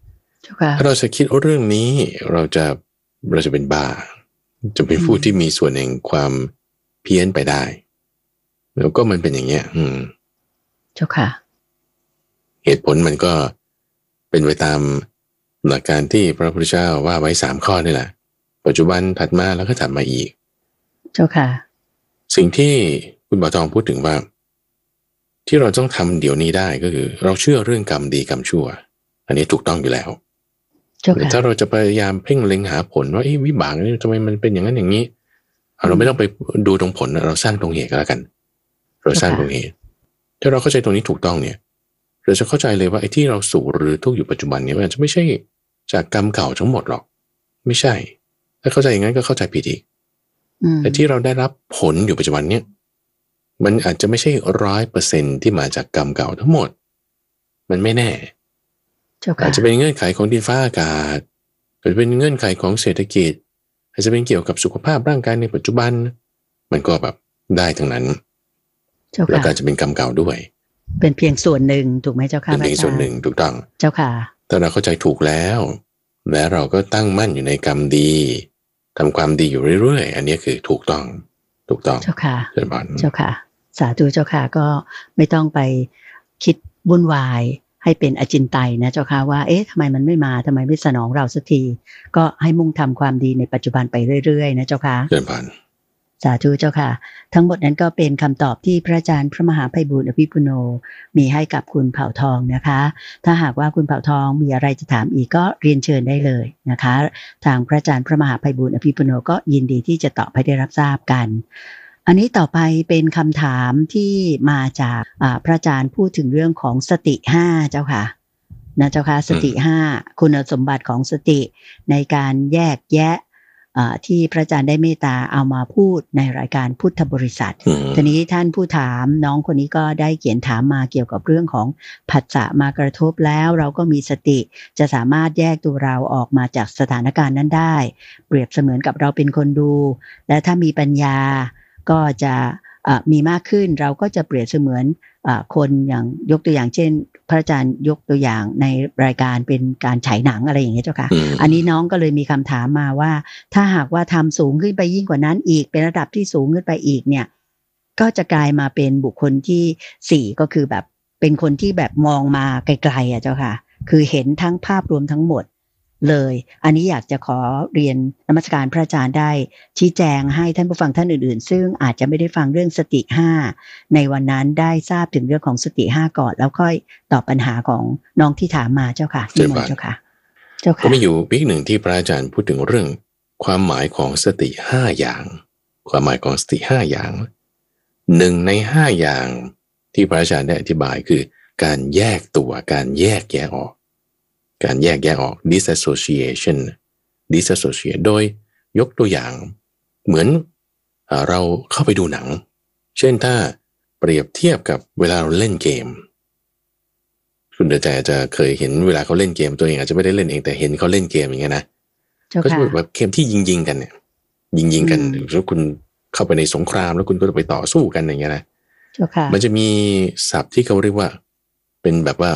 Speaker 2: ถ้าเราจะคิดเรื่องนี้เราจะเราจะเป็นบ้าจะเป็นผู้ที่มีส่วนแห่งความเพี้ยนไปได้แล้วก็มันเป็นอย่างเงี้ยอืม
Speaker 1: เจ้าค่ะ
Speaker 2: เหตุผลมันก็เป็นไปตามหลักการที่พระพุทธเจ้าว่าไว้สามข้อนี่แหละปัจจุบันถัดมาแล้วก็ถัดมาอีก
Speaker 1: เจ้าค่ะ
Speaker 2: สิ่งที่คุณบ่าวทองพูดถึงว่าที่เราต้องทำเดี๋ยวนี้ได้ก็คือเราเชื่อเรื่องกรรมดีกรรมชั่วอันนี้ถูกต้องอยู่แล้วแต่ถ้าเราจะพยายามเพ่งเล็งหาผลว่าวิบากนี่ทำไมมันเป็นอย่างนั้นอย่างนี้เราไม่ต้องไปดูตรงผลเราสร้างตรงเหตุก็แล้วกันเราสร้างตรงเหตุถ้าเราเข้าใจตรงนี้ถูกต้องเนี่ยเราจะเข้าใจเลยว่าไอ้ที่เราสูหรือทุกข์อยู่ปัจจุบันเนี่ยมันจะไม่ใช่จากกรรมเก่าทั้งหมดหรอกไม่ใช่ถ้าเข้าใจอย่างนั้นก็เข้าใจผิดอีกแต่ที่เราได้รับผลอยู่ปัจจุบันเนี่ยมันอาจจะไม่ใช่ร้อยเปอร์เซ็นต์ที่มาจากกรรมเก่าทั้งหมดมันไม่แน่อาจจะเป็นเงื่อนไขของดินฟ้าอากาศอาจจะเป็นเงื่อนไขของเศรษฐกิจอาจจะเป็นเกี่ยวกับสุขภาพร่างกายในปัจจุบันมันก็แบบได้ทั้งนั้นแล้วก็จะเป็นกรรมเก่าด้วย
Speaker 1: เป็นเพียงส่วนหนึ่งถูกไหมเจ้าค่ะ
Speaker 2: เป็นเพียงส่วนหนึ่งถูกต้อง
Speaker 1: เจ้าค่ะ
Speaker 2: แต่เราเข้าใจถูกแล้วและเราก็ตั้งมั่นอยู่ในกรรมดีทำความดีอยู่เรื่อยๆอันนี้คือถูกต้องถูกต้อง
Speaker 1: เจ้าค่ะ
Speaker 2: เจ้าบาน
Speaker 1: เจ้าค่ะสาธุเจ้าค่ะก็ไม่ต้องไปคิดวุ่นวายให้เป็นอจินไตยนะเจ้าค่ะว่าเอ๊ะทำไมมันไม่มาทำไมไม่สนองเราสักทีก็ให้มุ่งทำความดีในปัจจุบันไปเรื่อยๆนะเจ้าค่ะ
Speaker 2: เจ้าบาน
Speaker 1: สาธุเจ้าค่ะทั้งหมดนั้นก็เป็นคำตอบที่พระอาจารย์พระมหาไพบูลย์อภิปุโนมีให้กับคุณเผ่าทองนะคะถ้าหากว่าคุณเผ่าทองมีอะไรจะถามอีกก็เรียนเชิญได้เลยนะคะทางพระอาจารย์พระมหาไพบูลย์อภิปุโนก็ยินดีที่จะตอบให้ได้รับทราบกันอันนี้ต่อไปเป็นคำถามที่มาจากพระอาจารย์พูดถึงเรื่องของสติห้าเจ้าค่ะนะเจ้าค่ะสติห้าคุณสมบัติของสติในการแยกแยะที่พระอาจารย์ได้เมตตาเอามาพูดในรายการพุทธบริษัททีนี้ท่านผู้ถามน้องคนนี้ก็ได้เขียนถามมาเกี่ยวกับเรื่องของผัสสะมากระทบแล้วเราก็มีสติจะสามารถแยกตัวเราออกมาจากสถานการณ์นั้นได้เปรียบเสมือนกับเราเป็นคนดูและถ้ามีปัญญาก็จะมีมากขึ้นเราก็จะเปรียบเสมือนคนอย่างยกตัวอย่างเช่นพระอาจารย์ยกตัวอย่างในรายการเป็นการฉายหนังอะไรอย่างเงี้ยเจ้าค่ะอันนี้น้องก็เลยมีคำถามมาว่าถ้าหากว่าทำสูงขึ้นไปยิ่งกว่านั้นอีกเป็นระดับที่สูงขึ้นไปอีกเนี่ยก็จะกลายมาเป็นบุคคลที่สี่ก็คือแบบเป็นคนที่แบบมองมาไกลๆอ่ะเจ้าค่ะคือเห็นทั้งภาพรวมทั้งหมดเลยอันนี้อยากจะขอเรียนนมัสการพระอาจารย์ได้ชี้แจงให้ท่านผู้ฟังท่านอื่นๆซึ่งอาจจะไม่ได้ฟังเรื่องสติห้าในวันนั้นได้ทราบถึงเรื่องของสติห้าก่อนแล้วค่อยตอบปัญหาของน้องที่ถามมาเจ้าค่ะนิมนต์เจ้าค่ะเจ้าค่ะ
Speaker 2: ก็มีอยู่วิกหนึ่งที่พระอาจารย์พูดถึงเรื่องความหมายของสติห้าอย่างความหมายของสติห้าอย่างหนึ่งในห้าอย่างที่พระอาจารย์ได้อธิบายคือการแยกตัวการแยกแยะออกการแยกแยะออก disassociation disassociate โดยยกตัวอย่างเหมือนเราเข้าไปดูหนังเช่นถ้าเปรียบเทียบกับเวลาเราเล่นเกมคุณเดชใจอาจจะเคยเห็นเวลาเขาเล่นเกมตัวเองอาจจะไม่ได้เล่นเองแต่เห็นเขาเล่นเกมอย่างเงี้ยนะก็จะแบบเกมที่ยิงยิงกันเนี่ยยิงยิงกันแล้วคุณเข้าไปในสงครามแล้วคุณก็จะไปต่อสู้กันอย่างเงี้ยนะมันจะมีศัพท์ที่เขาเรียกว่าเป็นแบบว่า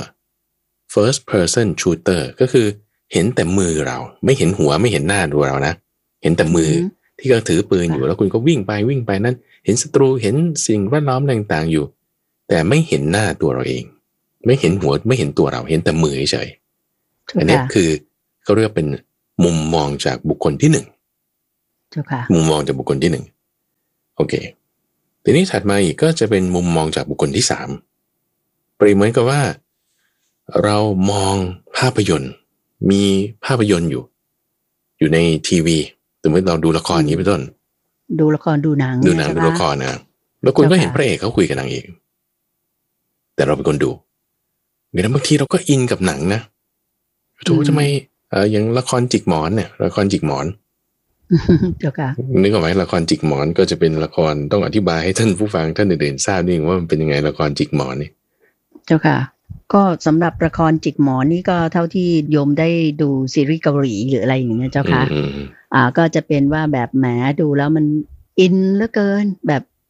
Speaker 2: first person shooter ก็คือเห็นแต่มือเราไม่เห็นหัวไม่เห็นหน้าดูเรานะเห็นแต่มือที่เขาถือปืนอยู่แล้วคุณก็วิ่งไปวิ่งไปนั่นเห็นศัตรูเห็นสิ่งแวดล้อมต่างๆอยู่แต่ไม่เห็นหน้าตัวเราเองไม่เห็นหัวไม่เห็นตัวเราเห็นแต่มือเฉยอันนี้คือเขาเรียกเป็นมุมมองจากบุคคลที่หนึ่งมุมมองจากบุคคลที่หนึ่งโอเคทีนี้ถัดมาอีกก็จะเป็นมุมมองจากบุคคลที่สามเปรียบเหมือนกับว่าเรามองภาพยนตร์มีภาพยนตร์อยู่อยู่ในทีวีสมมติเราดูละครอย่างนี้เป็นต้น
Speaker 1: ดูละครดูหนัง
Speaker 2: ดูหนังดูละครนะแล้วคุณก็เห็นพระเอกเขาคุยกับนางเอกแต่เราเป็นคนดูเดี๋ยวบางทีเราก็อินกับหนังนะถูกทำไมเอ่ออย่างละครจิกหมอนเนี่ยละครจิกหมอน
Speaker 1: เจ้าค่ะ
Speaker 2: นึกออกไหมละครจิกหมอนก็จะเป็นละครต้องอธิบายให้ท่านผู้ฟังท่านอื่นๆทราบนิดนึงว่ามันเป็นยังไงละครจิกหมอนนี่
Speaker 1: เจ้าค่ะก็สำหรับละครจิกหมอนนี่ก็เท่าที่โยมได้ดูซีรีส์เกาหลีหรืออะไรอย่างเงี้ยเจ้าค่ะอ่าก็จะเป็นว่าแบบแหมดูแล้วมันอินเหลือเกินแบบ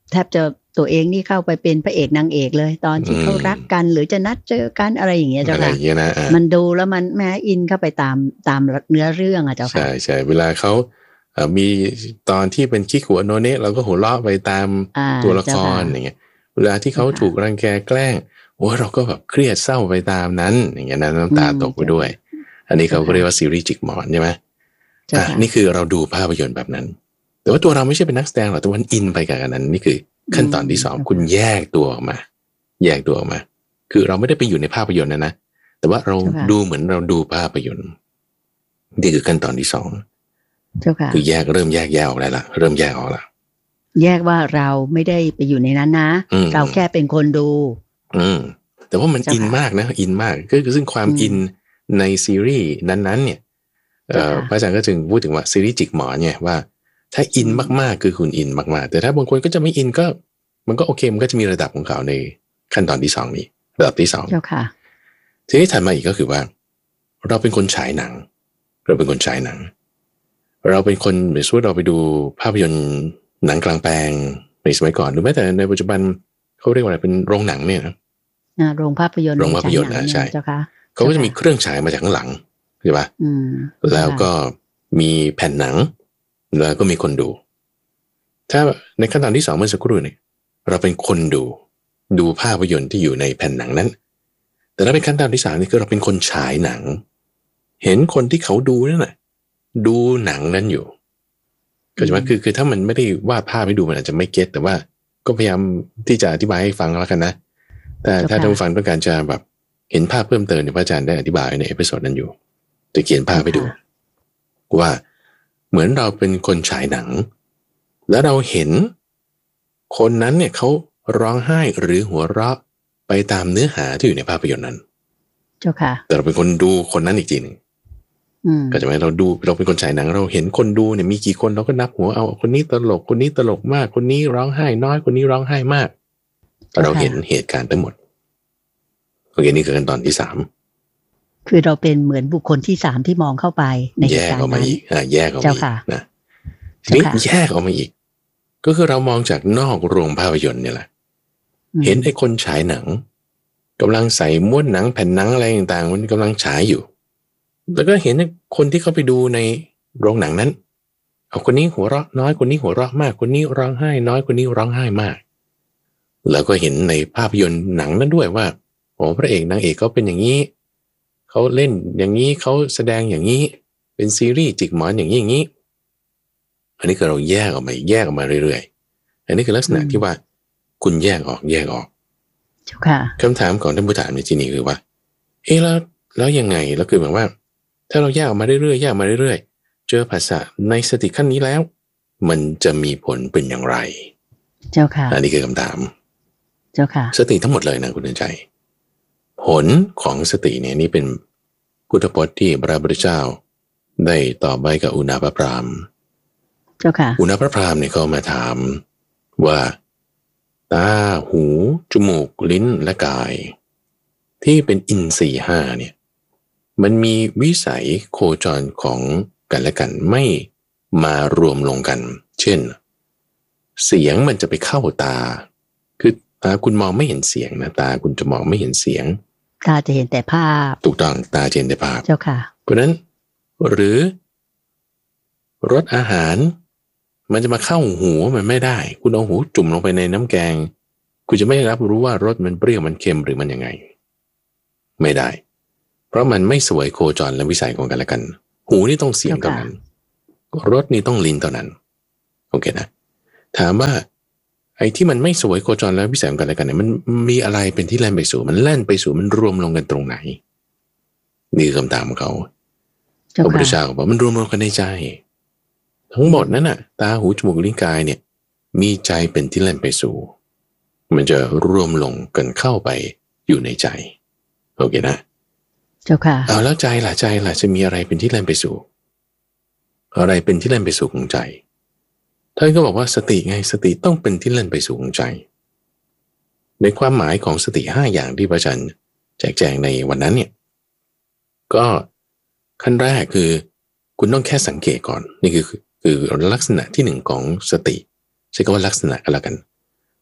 Speaker 1: แทบจะตัวเองนี่เข้าไปเป็นพระเอกนางเอกเลยตอนที่เขารักกันหรือจะนัดเจอกันอะไรอย่างเงี้ยเจ้าค่ะมันดูแล้วมันแม้อินเข้าไปตามตามเนื้อเรื่องอ่ะเจ้าค่ะ
Speaker 2: ใช่ใช่เวลาเขามีตอนที่เป็นขี้ขัวโนเนะเราก็หัวเราะไปตามตัวละครอย่างเงี้ยเวลาที่เขาถูกรังแกแกล้งโอ้เราก็แบบเครียดเศร้าไปตามนั้นอย่างเงี้ยน้ำตาตกไปด้วยอันนี้เขาก็เรียกว่าซีรีส์จิกหมอนใช่ไหมอ่ะนี่คือเราดูภาพยนตร์แบบนั้นแต่ว่าตัวเราไม่ใช่เป็นนักแสดงหรอกแต่ว่าอินไปกับนั้นนี่คือขั้นตอนที่สองคุณแยกตัวออกมาแยกตัวออกมาคือเราไม่ได้ไปอยู่ในภาพยนตร์นะนะแต่ว่าเราดูเหมือนเราดูภาพยนตร์นี่คือขั้นตอนที่สองคือแยกเริ่มแยกแยกออกแล้วล่ะเริ่มแยกออกแล้ว
Speaker 1: แยกว่าเราไม่ได้ไปอยู่ในนั้นนะเราแค่เป็นคนดู
Speaker 2: อืมแต่ว่ามันอินมากนะอินมากก็คือซึ่งความอินในซีรีส์นั้นๆเนี่ยพระอาจารย์ก็จึงพูดถึงว่าซีรีส์จิกหมอนเนี่ยว่าถ้าอินมากๆคือคุณอินมากๆแต่ถ้าบางคนก็จะไม่อินก็มันก็โอเคมันก็จะมีระดับของเขาในขั้นตอนที่สองนี้ระดับที่สองทีนี้ถัดมาอีกก็คือว่าเราเป็นคนฉายหนังเราเป็นคนฉายหนังเราเป็นคนเหมือนสมมุติเราไปดูภาพยนตร์หนังกลางแปลงในสมัยก่อนหรือแม้แต่ในปัจจุบันเขาเรียกว่าอะไรเป็นโรงหนังเนี่ยนะ
Speaker 1: โรงภาพยนตร์
Speaker 2: โรงภาพยนตร์นะใช่เขาก็จะมีเครื่องฉายมาจากข้างหลังใช่ป่ะแล้วก็มีแผ่นหนังแล้วก็มีคนดูถ้าในขั้นตอนที่สองเมื่อสักครู่เนี่ยเราเป็นคนดูดูภาพยนตร์ที่อยู่ในแผ่นหนังนั้นแต่ถ้าเป็นขั้นตอนที่สามนี่คือเราเป็นคนฉายหนังเห็นคนที่เขาดูนั่นแหละดูหนังนั้นอยู่ก็จะว่าคือคือถ้ามันไม่ได้วาดภาพให้ดูมันอาจจะไม่เก็ตแต่ว่าก็พยายามที่จะอธิบายให้ฟังแล้วกันนะแต่ถ้าท่านผู้ฟังต้องการจะแบบเห็นภาพเพิ่มเติมเนี่ยพระอาจารย์ได้อธิบายในเอพิโซดนั้นอยู่จะเขียนภาพให้ดูว่าเหมือนเราเป็นคนฉายหนังแล้วเราเห็นคนนั้นเนี่ยเขาร้องไห้หรือหัวเราะไปตามเนื้อหาที่อยู่ในภาพยนตร์นั้น
Speaker 1: เจ้าค่ะ
Speaker 2: แต่เราเป็นคนดูคนนั้นอีกทีหนึ่งก็จะหมายเราดูเราเป็นคนฉายหนังเราเห็นคนดูเนี่ยมีกี่คนเราก็นับหัวเอาคนนี้ตลกคนนี้ตลกมากคนนี้ร้องไห้น้อยคนนี้ร้องไห้มากเราเห็นเหตุการณ์ทั้งหมดโอเคนี่คือขั้นตอนที่สาม
Speaker 1: คือเราเป็นเหมือนบุคคลที่สามที่มองเข้าไปในเหตุการณ์นั้นแยกออกมาอีก
Speaker 2: อ่าแยกออกมาอีกนะทีนี้แยกออกมาอีกก็คือเรามองจากนอกโรงภาพยนตร์เนี่ยแหละเห็นไอ้คนฉายหนังกำลังใส่ม้วนหนังแผ่นหนังอะไรต่างๆมันกำลังฉายอยู่แล้วก็เห็นคนที่เขาไปดูในโรงหนังนั้นเอาคนนี้หัวเราะน้อยคนนี้หัวเราะมากคนนี้ร้องไห้น้อยคนนี้ร้องไห้มากแล้วก็เห็นในภาพยนตร์หนังนั้นด้วยว่าโอ้พระเอกนางเอกเขาเป็นอย่างนี้เขาเล่นอย่างนี้เขาแสดงอย่างนี้เป็นซีรีส์จิกหมอนอย่างนี้อย่างนี้อันนี้คือเราแยกออกมาแยกออกมาเรื่อยๆอันนี้คือลักษณะที่ว่าคุณแยกออกแยกออกคำถามของท่านผู้ถามในที่นี้คือว่าเอ๊ะแล้วแล้วยังไงแล้วคือหมายว่าถ้าเราแยกออกมาเรื่อยๆแยกมาเรื่อยๆเจอภาษาในสติขั้นนี้แล้วมันจะมีผลเป็นอย่างไร
Speaker 1: เจ้าค่ะ
Speaker 2: อันนี้คือคำถาม
Speaker 1: เจ้าค่ะ
Speaker 2: สติทั้งหมดเลยนะคุณเดินใจผลของสติเนี่ยนี่เป็นพุทธพจน์ที่พระพุทธเจ้าได้ตอบไว้กับอุณาภพราม
Speaker 1: เจ้าค่ะ
Speaker 2: อุณาภพรามเนี่ยเขามาถามว่าตาหูจมูกลิ้นและกายที่เป็นอินทรีย์ห้าเนี่ยมันมีวิสัยโคจรของกันและกันไม่มารวมลงกันเช่นเสียงมันจะไปเข้าตาคือตาคุณมองไม่เห็นเสียงนะตาคุณจะมองไม่เห็นเสียง
Speaker 1: ตาจะเห็นแต่ภาพ
Speaker 2: ถูกต้องตาจะเห็นแต่ภาพ
Speaker 1: เจ้าค่ะ
Speaker 2: เพราะนั้นหรือรสอาหารมันจะมาเข้าหูมันไม่ได้คุณเอาหูจุ่มลงไปในน้ำแกงคุณจะไม่รับรู้ว่ารสมันเปรี้ยวมันเค็มหรือมันยังไงไม่ได้เพราะมันไม่สวยโคจรและวิสัยของกันและกันหูนี่ต้องเสียงเท่านั้นรสนี่ต้องลิ้นเท่านั้นโอเคนะถามว่าไอ้ที่มันไม่สวยโคจรและวิสัยของกันและกันเนี่ยมันมีอะไรเป็นที่แล่นไปสู่มันแล่นไปสู่มันรวมลงกันตรงไหนนี่คือคำถามของเขาพระพุทธเจ้าบอกมันรวมลงกันในใจทั้งหมดนั้นน่ะตาหูจมูกลิ้นกายเนี่ยมีใจเป็นที่แล่นไปสู่มันจะรวมลงกันเข้าไปอยู่ในใจโอเคนะ
Speaker 1: เจ้าค่ะ
Speaker 2: เอาแล้วใจล่ะใจล่ะจะมีอะไรเป็นที่แล่นไปสู่อะไรเป็นที่แล่นไปสู่ของใจท่านก็บอกว่าสติไงสติต้องเป็นที่แล่นไปสู่ของใจในความหมายของสติห้าอย่างที่พระอาจารย์แจกแจงในวันนั้นเนี่ยก็ขั้นแรกคือคุณต้องแค่สังเกตก่อนนี่คือคือลักษณะที่หนึ่งของสติใช้คำว่าลักษณะก็แล้วกัน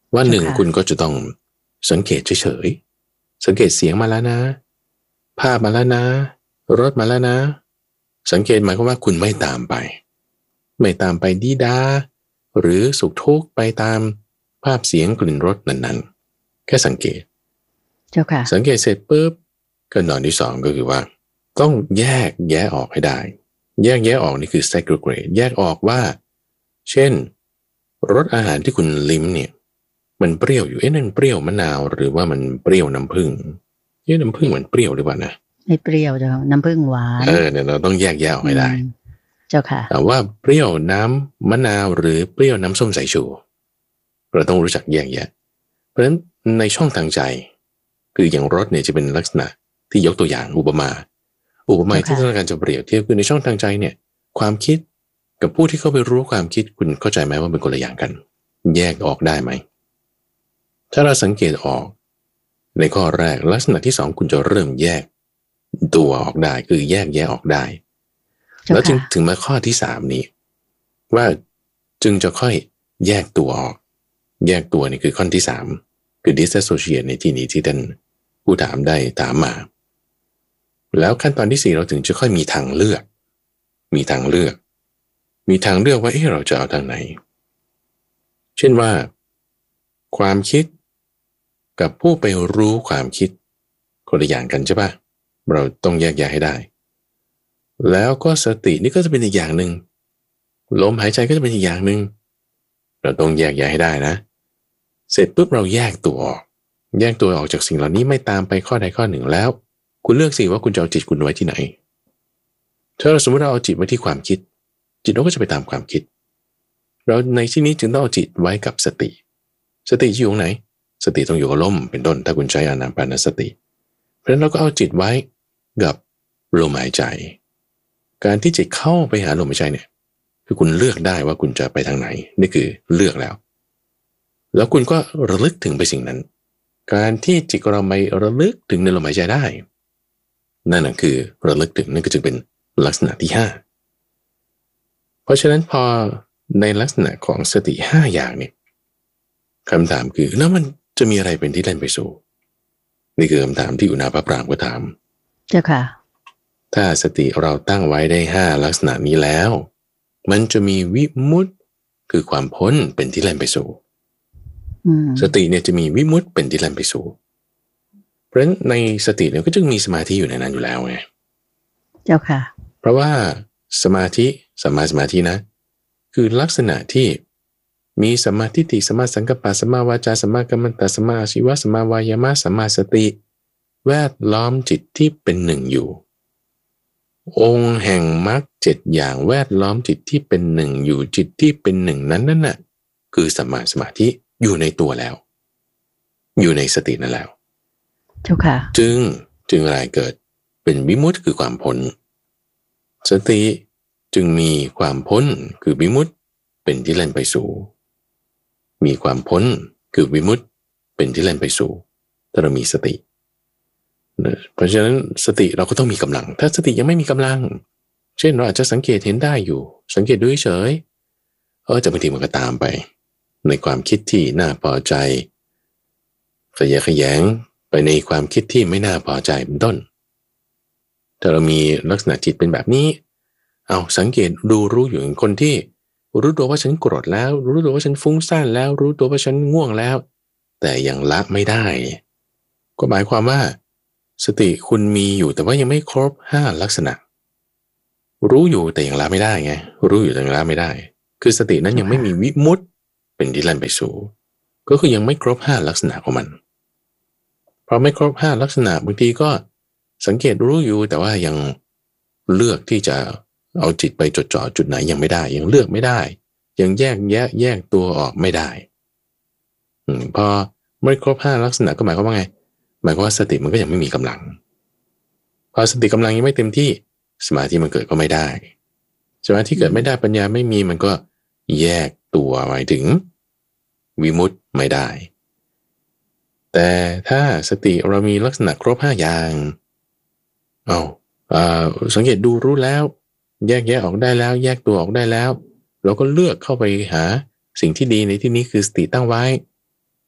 Speaker 2: ว่าหนึ่งคุณก็จะต้องสังเกตเฉยๆสังเกตเสียงมาแล้วนะภาพมาแล้วนะรถมาแล้วนะสังเกตหมายความว่าคุณไม่ตามไปไม่ตามไปดีดาหรือสุขทุกข์ไปตามภาพเสียงกลิ่นรสนั้นๆแค่สังเกต
Speaker 1: เจ้าค่ะ
Speaker 2: สังเกตเสร็จปุ๊บก็นอนที่สองก็คือว่าต้องแยกแยะออกให้ได้แยกแยะออกนี่คือ segregate แยกออกว่าเช่นรสอาหารที่คุณลิ้มเนี่ยมันเปรี้ยวอยู่เอ๊ะนั่นเปรี้ยวมะนาวหรือว่ามันเปรี้ยวน้ำผึ้งเอ๊ะน้ำผึ้งมันเปรี้ยวหรือเปล่านะ
Speaker 1: ไม่เปรี้ยวเจ้าน้ำผึ้งหวาน
Speaker 2: เออเนี่ยเราต้องแยกแยะออกให้ได้
Speaker 1: เจ้าค่ะ
Speaker 2: แต่ว่าเปรี้ยวน้ำมะนาวหรือเปรี้ยวน้ำส้มสายชูเราต้องรู้จักแยกแยะเพราะฉะนั้นในช่องทางใจคืออย่างรสเนี่ยจะเป็นลักษณะที่ยกตัวอย่างอุปมาอุปมาที่ต้องการจะเปรียบเทียบคือในช่องทางใจเนี่ยความคิดกับผู้ที่เข้าไปรู้ความคิดคุณเข้าใจไหมว่าเป็นคนละอย่างกันแยกออกได้ไหมถ้าเราสังเกตออกในข้อแรกลักษณะที่สองคุณจะเริ่มแยกตัวออกได้คือแยกแยะออกได้แล้วจึงถึงมาข้อที่สามนี้ว่าจึงจะค่อยแยกตัวออกแยกตัวนี่คือข้อที่สามคือ disassociate ในที่นี้ที่ท่านผู้ถามได้ถามมาแล้วขั้นตอนที่สี่เราถึงจะค่อยมีทางเลือกมีทางเลือกมีทางเลือกว่าเอ๊ะเราจะเอาทางไหนเช่นว่าความคิดกับผู้ไปรู้ความคิดคนละอย่างกันใช่ปะเราต้องแยกแยะให้ได้แล้วก็สตินี่ก็จะเป็นอีกอย่างหนึ่งลมหายใจก็จะเป็นอีกอย่างหนึ่งเราต้องแยกแยะให้ได้นะเสร็จปุ๊บเราแยกตัวออกแยกตัวออกจากสิ่งเหล่านี้ไม่ตามไปข้อใดข้อหนึ่งแล้วคุณเลือกสิว่าคุณจะเอาจิตคุณไว้ที่ไหนถ้าเราสมมติเราเอาจิตไว้ที่ความคิดจิตเราก็จะไปตามความคิดเราในที่นี้จึงต้องเอาจิตไว้กับสติสติอยู่ตรงไหนสติต้องอยู่กับลมเป็นต้นถ้าคุณใช้อานาปานสติเพราะฉะนั้นเราก็เอาจิตไว้กับลมหายใจการที่จิตเข้าไปหาลมหายใจเนี่ยคือคุณเลือกได้ว่าคุณจะไปทางไหนนี่คือเลือกแล้วแล้วคุณก็ระลึกถึงไปสิ่งนั้นการที่จิตเราไม่ระลึกถึงในลมหายใจได้นั่นน่ะคือระลึกถึงนั่นก็จึงเป็นลักษณะที่ห้าเพราะฉะนั้นพอในลักษณะของสติห้าอย่างเนี่ยคำถามคือแล้วมันจะมีอะไรเป็นที่เล่นไปสู่นี่คือคำถามที่อุณาภปรามก็ถาม
Speaker 1: เจ้าค่ะ
Speaker 2: ถ้าสติเราตั้งไว้ได้ห้าลักษณะนี้แล้วมันจะมีวิมุตติคือความพ้นเป็นที่เล่นไปสู่สติเนี่ยจะมีวิมุตติเป็นที่เล่นไปสู่เพราะฉะนั้นในสติเนี่ยก็จึงมีสมาธิอยู่ในนั้นอยู่แล้วไง
Speaker 1: เจ้าค่ะ
Speaker 2: เพราะว่าสมาธิสัมมาสมาธินะคือลักษณะที่มีสัมมาทิฏฐิสัมมาสังกัปปะสัมมาวาจาสัมมากัมมันตะสัมมาอาชีวะสัมมาวายามะสัมมาสติแวดล้อมจิตที่เป็นหนึ่งอยู่องค์แห่งมรรคเจ็ดอย่างแวดล้อมจิตที่เป็นหนึ่งอยู่จิตที่เป็นหนึ่งนั้นนั่นน่ะคือสัมมาสมาธิอยู่ในตัวแล้วอยู่ในสตินั่นแล้ว
Speaker 1: เจ้าค่ะ
Speaker 2: จึงจึงอะไรเกิดเป็นวิมุตติคือความพ้นสติจึงมีความพ้นคือวิมุตติเป็นที่เล่นไปสู่มีความพ้นคือวิมุตติเป็นที่เล่นไปสู่ถ้าเรามีสติเพราะฉะนั้นสติเราก็ต้องมีกำลังถ้าสติยังไม่มีกำลังเช่นเราอาจจะสังเกตเห็นได้อยู่สังเกตดูเฉยเออแต่บางทีมันก็ตามไปในความคิดที่น่าพอใจขยะแขยงไปในความคิดที่ไม่น่าพอใจเป็นต้นถ้าเรามีลักษณะจิตเป็นแบบนี้เอาสังเกตดูรู้อยู่อย่างคนที่รู้ตัวว่าฉันโกรธแล้วรู้ตัวว่าฉันฟุ้งซ่านแล้วรู้ตัวว่าฉันง่วงแล้วแต่ยังละไม่ได้ก็หมายความว่าสติคุณมีอยู่แต่ว่ายังไม่ครบห้าลักษณะรู้อยู่แต่ยังละไม่ได้ไงรู้อยู่แต่ยังละไม่ได้คือสตินั้นยังไม่มีวิมุตติเป็นที่เล่นไปสู่ก็คือยังไม่ครบห้าลักษณะของมันเพราะไม่ครบห้าลักษณะบางทีก็สังเกตรู้อยู่แต่ว่ายังเลือกที่จะเอาจิตไปจดจ่อจุดไหนยังไม่ได้ยังเลือกไม่ได้ยังแยกแยะแยกตัวออกไม่ได้อืมพอไม่ครบห้าลักษณะก็หมายความว่าไงหมายความว่าสติมันก็ยังไม่มีกำลังพอสติกำลังยังไม่เต็มที่สมาธิมันเกิดก็ไม่ได้สมาธิเกิดไม่ได้ปัญญาไม่มีมันก็แยกตัวหมายถึงวิมุตติไม่ได้แต่ถ้าสติเรามีลักษณะครบห้าอย่างเอาอ่าสังเกตดูรู้แล้วแยกแยะออกได้แล้วแยกตัวออกได้แล้วเราก็เลือกเข้าไปหาสิ่งที่ดีในที่นี้คือสติตั้งไว้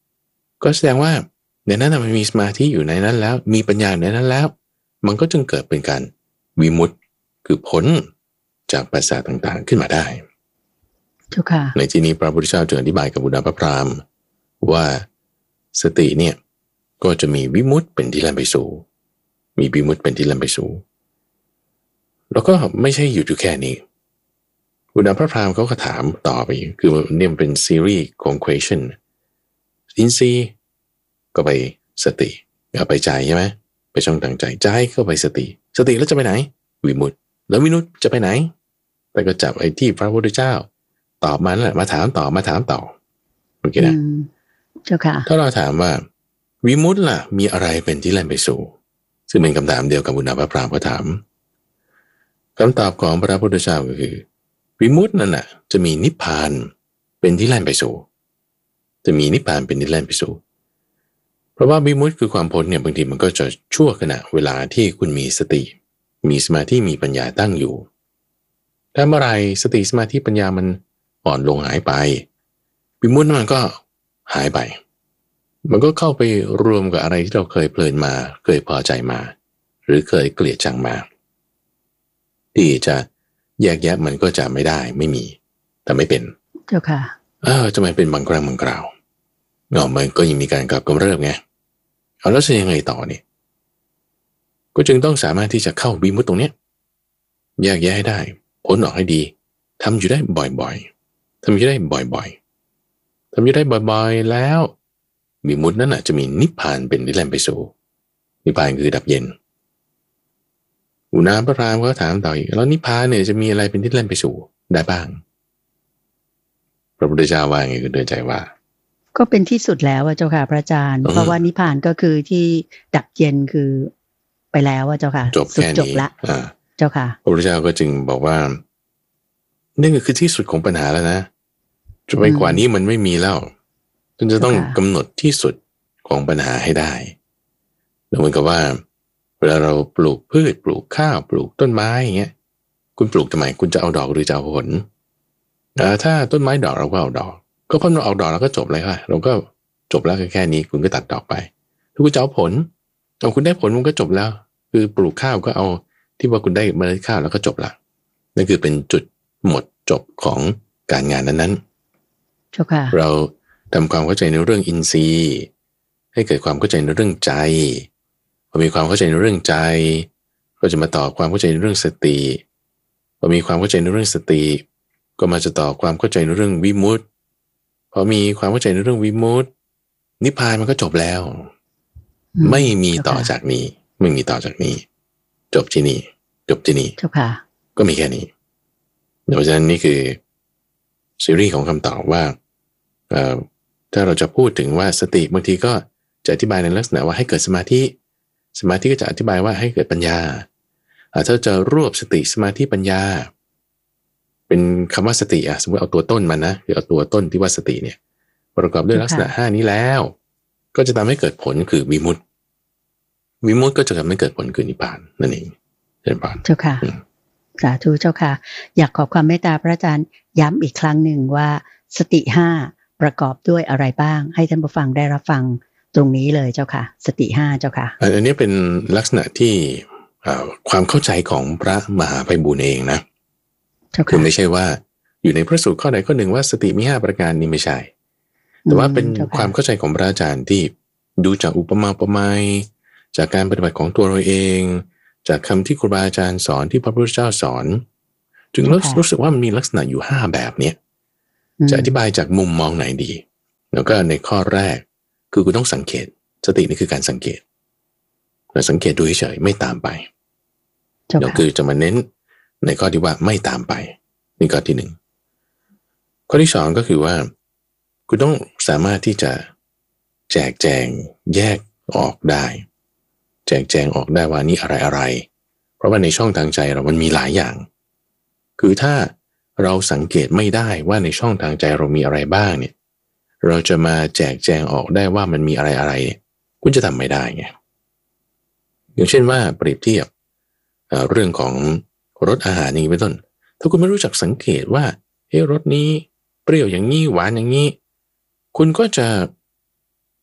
Speaker 2: ก็แสดงว่าในนั้นมันมีสมาธิอยู่ในนั้นแล้วมีปัญญาในนั้นแล้วมันก็จึงเกิดเป็นการวิมุตติคือพ้นจากปัสสาวะต่างๆขึ้นมาได้
Speaker 1: ทุกค่ะ
Speaker 2: ในที่นี้พระพุทธเจ้าจึงอธิบายกับบุตรพระพราหมณ์ว่าสติเนี่ยก็จะมีวิมุตติเป็นที่แล่นไปสู่มีวิมุตติเป็นที่แล่นไปสู่แล้วก็ไม่ใช่อยู่อยู่แค่นี้บุตรพระพราหมณ์เขาก็ถามต่อไปคือเนี่ยเป็นซีรีส์ของ question อินทรีย์ก็ไปสติก็ไปใจใช่ไหมไปช่องทางใจใจก็ไปสติสติแล้วจะไปไหนวิมุตติแล้ววิมุตติจะไปไหนแต่ก็จับไอ้ที่พระพุทธเจ้าตอบมาแหละมาถามต่อมาถามต่อโอเคนะ
Speaker 1: เจ้าค่ะ
Speaker 2: ถ้าเราถามว่าวิมุตติล่ะมีอะไรเป็นที่แล่นไปสู่ซึ่งเป็นคำถามเดียวกับบุญนาพระพราหมณ์ก็ถามคำตอบของพระพุทธเจ้าก็คือวิมุตตินั่นน่ะจะมีนิพพานเป็นที่แล่นไปสู่จะมีนิพพานเป็นที่แล่นไปสู่เพราะว่าวิมุตติคือความพ้นเนี่ยบางทีมันก็จะชั่วขณะเวลาที่คุณมีสติมีสมาธิมีปัญญาตั้งอยู่ถ้าเมื่อไรสติสมาธิปัญญามันอ่อนลงหายไปวิมุตติมันก็หายไปมันก็เข้าไปรวมกับอะไรที่เราเคยเพลินมาเคยพอใจมาหรือเคยเกลียดชังมาที่จะแยกแยะมันก็จะไม่ได้ไม่มีแต่ไม่เป็น
Speaker 1: เจ้าค่ะ
Speaker 2: เออจะไม่เป็นบางครั้งบางคราวเนาะมันก็ยังมีการกลับกำเริบไงเอาแล้วจะยังไงต่อเนี่ยก็จึงต้องสามารถที่จะเข้าวิมุตติตรงเนี้ยแยกแยะให้ได้พ้นออกให้ดีทำอยู่ได้บ่อยๆทำอยู่ได้บ่อยๆทำอยู่ได้บ่อยๆแล้ววิมุตตินั้นน่ะจะมีนิพพานเป็นที่แล่นไปสู่นิพพานคือดับเย็นอุณาพระรามก็ถามต่ออีกแล้วนิพพานเนี่ยจะมีอะไรเป็นที่แล่นไปสู่ได้บ้างพระพุทธเจ้าว่าไงคือเดินใจว่า
Speaker 1: ก็เป็นที่สุดแล้วเจ้าค่ะพระอาจารย์เพราะว่านิพพานก็คือที่ดับเย็นคือไปแล้วเจ้าค่ะ
Speaker 2: จบแค่นี้จบละ
Speaker 1: เจ้าค่ะ
Speaker 2: พระพุทธเจ้าก็จึงบอกว่านี่คือที่สุดของปัญหาแล้วนะจะไปกว่านี้มันไม่มีแล้วจนจะต้องกำหนดที่สุดของปัญหาให้ได้เหมือนกับว่าเวลาเราปลูกพืชปลูกข้าวปลูกต้นไม้อย่างเงี้ยคุณปลูกทำไมคุณจะเอาดอกหรือจะเอาผลถ้าต้นไม้ดอกเราก็เอาดอกก็พอเราเอาดอกเราก็จบเลยค่ะเราก็จบแล้วแค่นี้คุณก็ตัดดอกไปถ้าคุณจะเอาผลเอาคุณได้ผลมันก็จบแล้วคือปลูกข้าวก็เอาที่ว่าคุณได้เมล็ดข้าวแล้วก็จบละนั่นคือเป็นจุดหมดจบของการงานนั้นๆเราทำความเข้าใจในเรื่องอินทรีย์ให้เกิดความเข้าใจในเรื่องใจพอมีความเข้าใจในเรื่องใจก็จะมาต่อความเข้าใจในเรื่องสติพอมีความเข้าใจในเรื่องสติก็มาจะต่อความเข้าใจในเรื่องวิมุตติพอมีความเข้าใจในเรื่องวิมุตตินิพพานมันก็จบแล้วไม่มีต่อจากนี้ไม่มีต่อจากนี้จบที่นี่จบที่นี่ก็มีแค่นี้เพราะฉะนั้นนี่คือซีรีส์ของคำตอบว่าถ้าเราจะพูดถึงว่าสติบางทีก็จะอธิบายในลักษณะว่าให้เกิดสมาธิสมาธิก็จะอธิบายว่าให้เกิดปัญญาถ้าจะรวบสติสมาธิปัญญาเป็นคำว่าสติอ่ะสมมติเอาตัวต้นมันนะคือเอาตัวต้นที่ว่าสติเนี่ยประกอบด้วยลักษณะห้านี้แล้วก็จะทำให้เกิดผลคือวิมุตติวิมุตติก็จะทำให้เกิดผลคือนิพพานนั่นเองเช่นป่ะ
Speaker 1: เจ้าค่ะสาธุเจ้าค่ะอยากขอความเมตตาพระอาจารย์ย้ำอีกครั้งหนึ่งว่าสติห้าประกอบด้วยอะไรบ้างให้ท่านผู้ฟังได้รับฟังตรงนี้เลยเจ้าค่ะสติห้าเจ้าค่ะ
Speaker 2: อันนี้เป็นลักษณะที่ความเข้าใจของพระมหาไพบูลย์เองนะคือไม่ใช่ว่าอยู่ในพระสูตรข้อใดข้อหนึ่งว่าสติมีห้าประการนี่ไม่ใช่แต่ว่าเป็นความเข้าใจของพระอาจารย์ที่ดูจากอุปมาอุปไมยจากการปฏิบัติของตัวเราเองจากคำที่ครูบาอาจารย์สอนที่พระพุทธเจ้าสอนจึงรู้สึกว่ามันมีลักษณะอยู่ห้าแบบเนี้ยจะอธิบายจากมุมมองไหนดีแล้วก็ในข้อแรกคือคุณต้องสังเกตสตินี่คือการสังเกตเราสังเกตดูเฉยไม่ตามไปเราคือจะมาเน้นในข้อที่ว่าไม่ตามไปนี่ข้อที่หนึ่งข้อที่สองก็คือว่าคุณต้องสามารถที่จะแจกแจงแยกออกได้แจกแจงออกได้ว่านี่อะไรอะไรเพราะว่าในช่องทางใจเรามันมีหลายอย่างคือถ้าเราสังเกตไม่ได้ว่าในช่องทางใจเรามีอะไรบ้างเนี่ยเราจะมาแจกแจงออกได้ว่ามันมีอะไรอะไรคุณจะทำไม่ได้ไงอย่างเช่นว่าเปรียบเทียบเรื่องของรสอาหารอย่างนี้เป็นต้นถ้าคุณไม่รู้จักสังเกตว่าเฮ้รสนี้เปรี้ยวอย่างนี้หวานอย่างนี้คุณก็จะ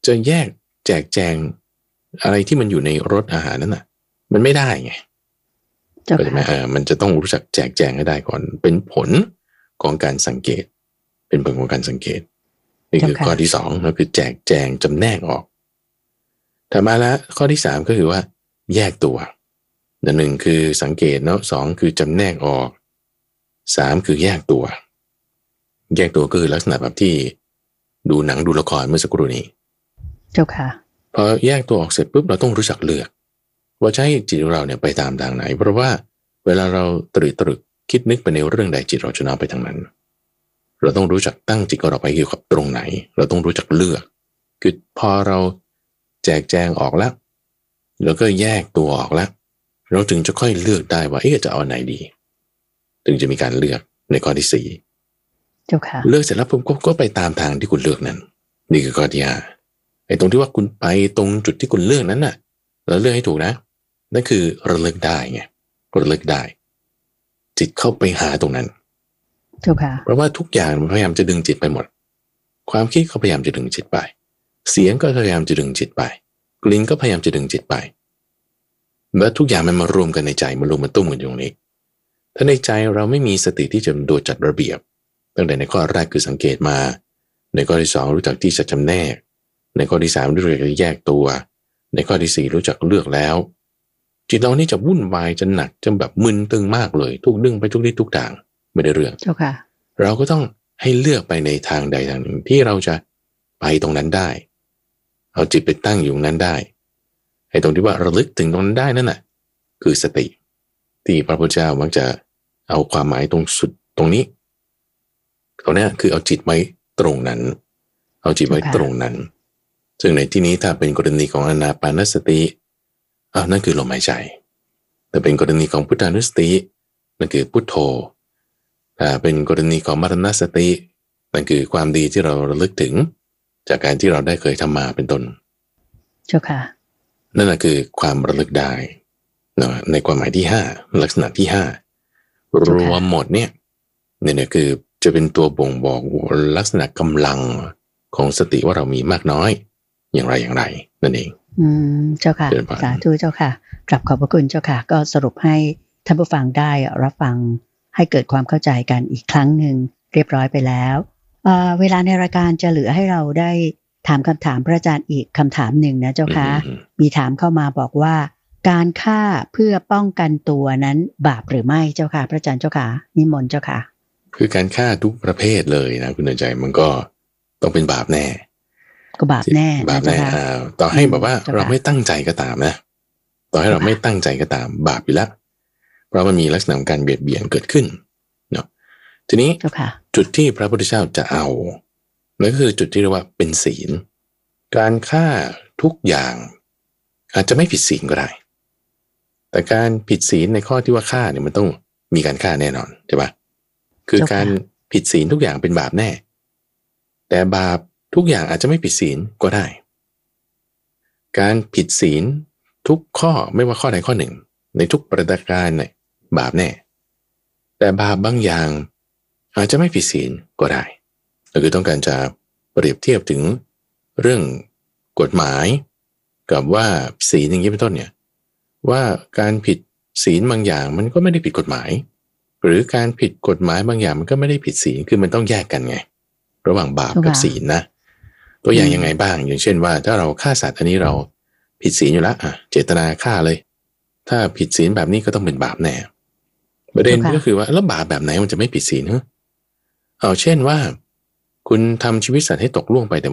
Speaker 2: จะแยกแจกแจงอะไรที่มันอยู่ในรสอาหารนั้นน่ะมันไม่ได้ไงก็ใช่ไหมเออมันจะต้องรู้จักแจกแจงให้ได้ก่อนเป็นผลของการสังเกตเป็นผลของการสังเกตนี่คือข้อที่สองก็คือแจกแจงจำแนกออกถัดมาแล้วข้อที่สามก็คือว่าแยกตัวหนึ่งคือสังเกตเนาะสองคือจำแนกออกสามคือแยกตัวแยกตัวก็คือลักษณะแบบที่ดูหนังดูละครเมื่อสักครู่นี้
Speaker 1: เจ้าค่ะ
Speaker 2: พอแยกตัวออกเสร็จปุ๊บเราต้องรู้จักเลือกว่าจะให้จิตของเราเนี่ยไปตามทางไหนเพราะว่าเวลาเราตรึกตรึกคิดนึกไปในเรื่องใดจิตเราจะน้อมไปทางนั้นเราต้องรู้จักตั้งจิตของเราไปเกี่ยวกับตรงไหนเราต้องรู้จักเลือกคือพอเราแจกแจงออกแล้วแล้วก็แยกตัวออกแล้วเราถึงจะค่อยเลือกได้ว่าเอ๊ะจะเอาไหนดีถึงจะมีการเลือกในข้อที่สี่
Speaker 1: เจ้าค่ะ
Speaker 2: เลือกเสร็จแล้วผมก็ไปตามทางที่คุณเลือกนั้นนี่คือข้อที่ห้าไอ้ตรงที่ว่าคุณไปตรงจุดที่คุณเลือกนั้นน่ะแล้วเลือกให้ถูกนะนั่นคือระลึกได้ไงระลึกได้จิตเข้าไปหาตรงนั้น
Speaker 1: เจ้าค่ะ
Speaker 2: เพราะว่าทุกอย่างมันพยายามจะดึงจิตไปหมดความคิดก็พยายามจะดึงจิตไปเสียงก็พยายามจะดึงจิตไปกลิ่นก็พยายามจะดึงจิตไปแล้วทุกอย่างมันมารวมกันในใจมารวมมาตุ้มกันอยู่ตรงนี้ถ้าในใจเราไม่มีสติที่จะดูจัดระเบียบตั้งแต่ในข้อแรกคือสังเกตมาในข้อที่สองรู้จักที่จะจำแนกในข้อที่สามรู้จักแยกตัวในข้อที่สี่รู้จักเลือกแล้วจิตเรานี่จะวุ่นวายจะหนักจะแบบมึนตึงมากเลยทุกดึงไปทุกทิศทุกทางไม่ได้เรื่อง
Speaker 1: เจ้าค่ะ
Speaker 2: เราก็ต้องให้เลือกไปในทางใดทางหนึ่งที่เราจะไปตรงนั้นได้เอาจิตไปตั้งอยู่นั้นได้ไอ้ตรงที่ว่าระลึกถึงตรงนั้นได้นั่นน่ะคือสติที่พระพุทธเจ้ามักจะเอาความหมายตรงสุดตรงนี้ตรงนี้คือเอาจิตไว้ตรงนั้นเอาจิตไว้ตรงนั้นซึ่งในที่นี้ถ้าเป็นกรณีของอานาปานสติอ้าวนั่นคือลมหายใจแต่เป็นกรณีของพุทธานุสตินั่นคือพุทโธถ้าเป็นกรณีของมรณสตินั่นคือความดีที่เราระลึกถึงจากการที่เราได้เคยทำมาเป็นต้น
Speaker 1: เจ้าค่ะ
Speaker 2: นั่นแหละคือความระลึกได้ในความหมายที่ห้าลักษณะที่ห้ารวมหมดเนี่ยเนี่ยคือจะเป็นตัวบ่งบอกลักษณะกำลังของสติว่าเรามีมากน้อยอย่างไรอย่างไรนั่นเอง
Speaker 1: อืมเจ้าค่ะสาธุเจ้าค่ะกราบขอบพระคุณเจ้าค่ะก็สรุปให้ท่านผู้ฟังได้รับฟังให้เกิดความเข้าใจกันอีกครั้งหนึ่งเรียบร้อยไปแล้วเอ่อเวลาในรายการจะเหลือให้เราได้ถามคำถามพระอาจารย์อีกคำถามหนึ่งนะเจ้าค่ะมีถามเข้ามาบอกว่าการฆ่าเพื่อป้องกันตัวนั้นบาปหรือไม่เจ้าค่ะพระอาจารย์เจ้าค่ะนิมนต์เจ้าค่ะ
Speaker 2: คือการฆ่าทุกประเภทเลยนะคุณเดินใจมันก็ต้องเป็นบาปแน่
Speaker 1: ก็บาปแน่
Speaker 2: บาปแน่ต่อให้แบบว่าเราไม่ตั้งใจก็ตามนะต่อให้เราไม่ตั้งใจก็ตามบาปอยู่แล้วเพราะมันมีลักษณะของการเบียดเบียนเกิดขึ้นเนาะทีนี้จุดที่พระพุทธเจ้าจะเอานั่นก็คือจุดที่เรียกว่าเป็นศีลการฆ่าทุกอย่างอาจจะไม่ผิดศีลก็ได้แต่การผิดศีลในข้อที่ว่าฆ่าเนี่ยมันต้องมีการฆ่าแน่นอนใช่ปะคือการผิดศีลทุกอย่างเป็นบาปแน่แต่บาปทุกอย่างอาจจะไม่ผิดศีลก็ได้การผิดศีลทุกข้อไม่ว่าข้อใดข้อหนึ่งในทุกประการเนี่ยบาปแน่แต่บาปบางอย่างอาจจะไม่ผิดศีลก็ได้ก็คือต้องการจะเปรียบเทียบถึงเรื่องกฎหมายกับว่าศีลอย่างนี้เป็นต้นเนี่ยว่าการผิดศีลบางอย่างมันก็ไม่ได้ผิดกฎหมายหรือการผิดกฎหมายบางอย่างมันก็ไม่ได้ผิดศีลคือมันต้องแยกกันไงระหว่างบาปกับศีลนะตัวอย่างยังไงบ้างอย่างเช่นว่าถ้าเราฆ่าสัตว์อันนี้เราผิดศีลอยู่แล้วอ่ะเจตนาฆ่าเลยถ้าผิดศีลแบบนี้ก็ต้องเป็นบาปแน่ประเด็นก็คือว่าแล้วบาปแบบไหนมันจะไม่ผิดศีลฮะเอาเช่นว่าคุณทำชีวิตสัตว์ให้ตกล่วงไปแต่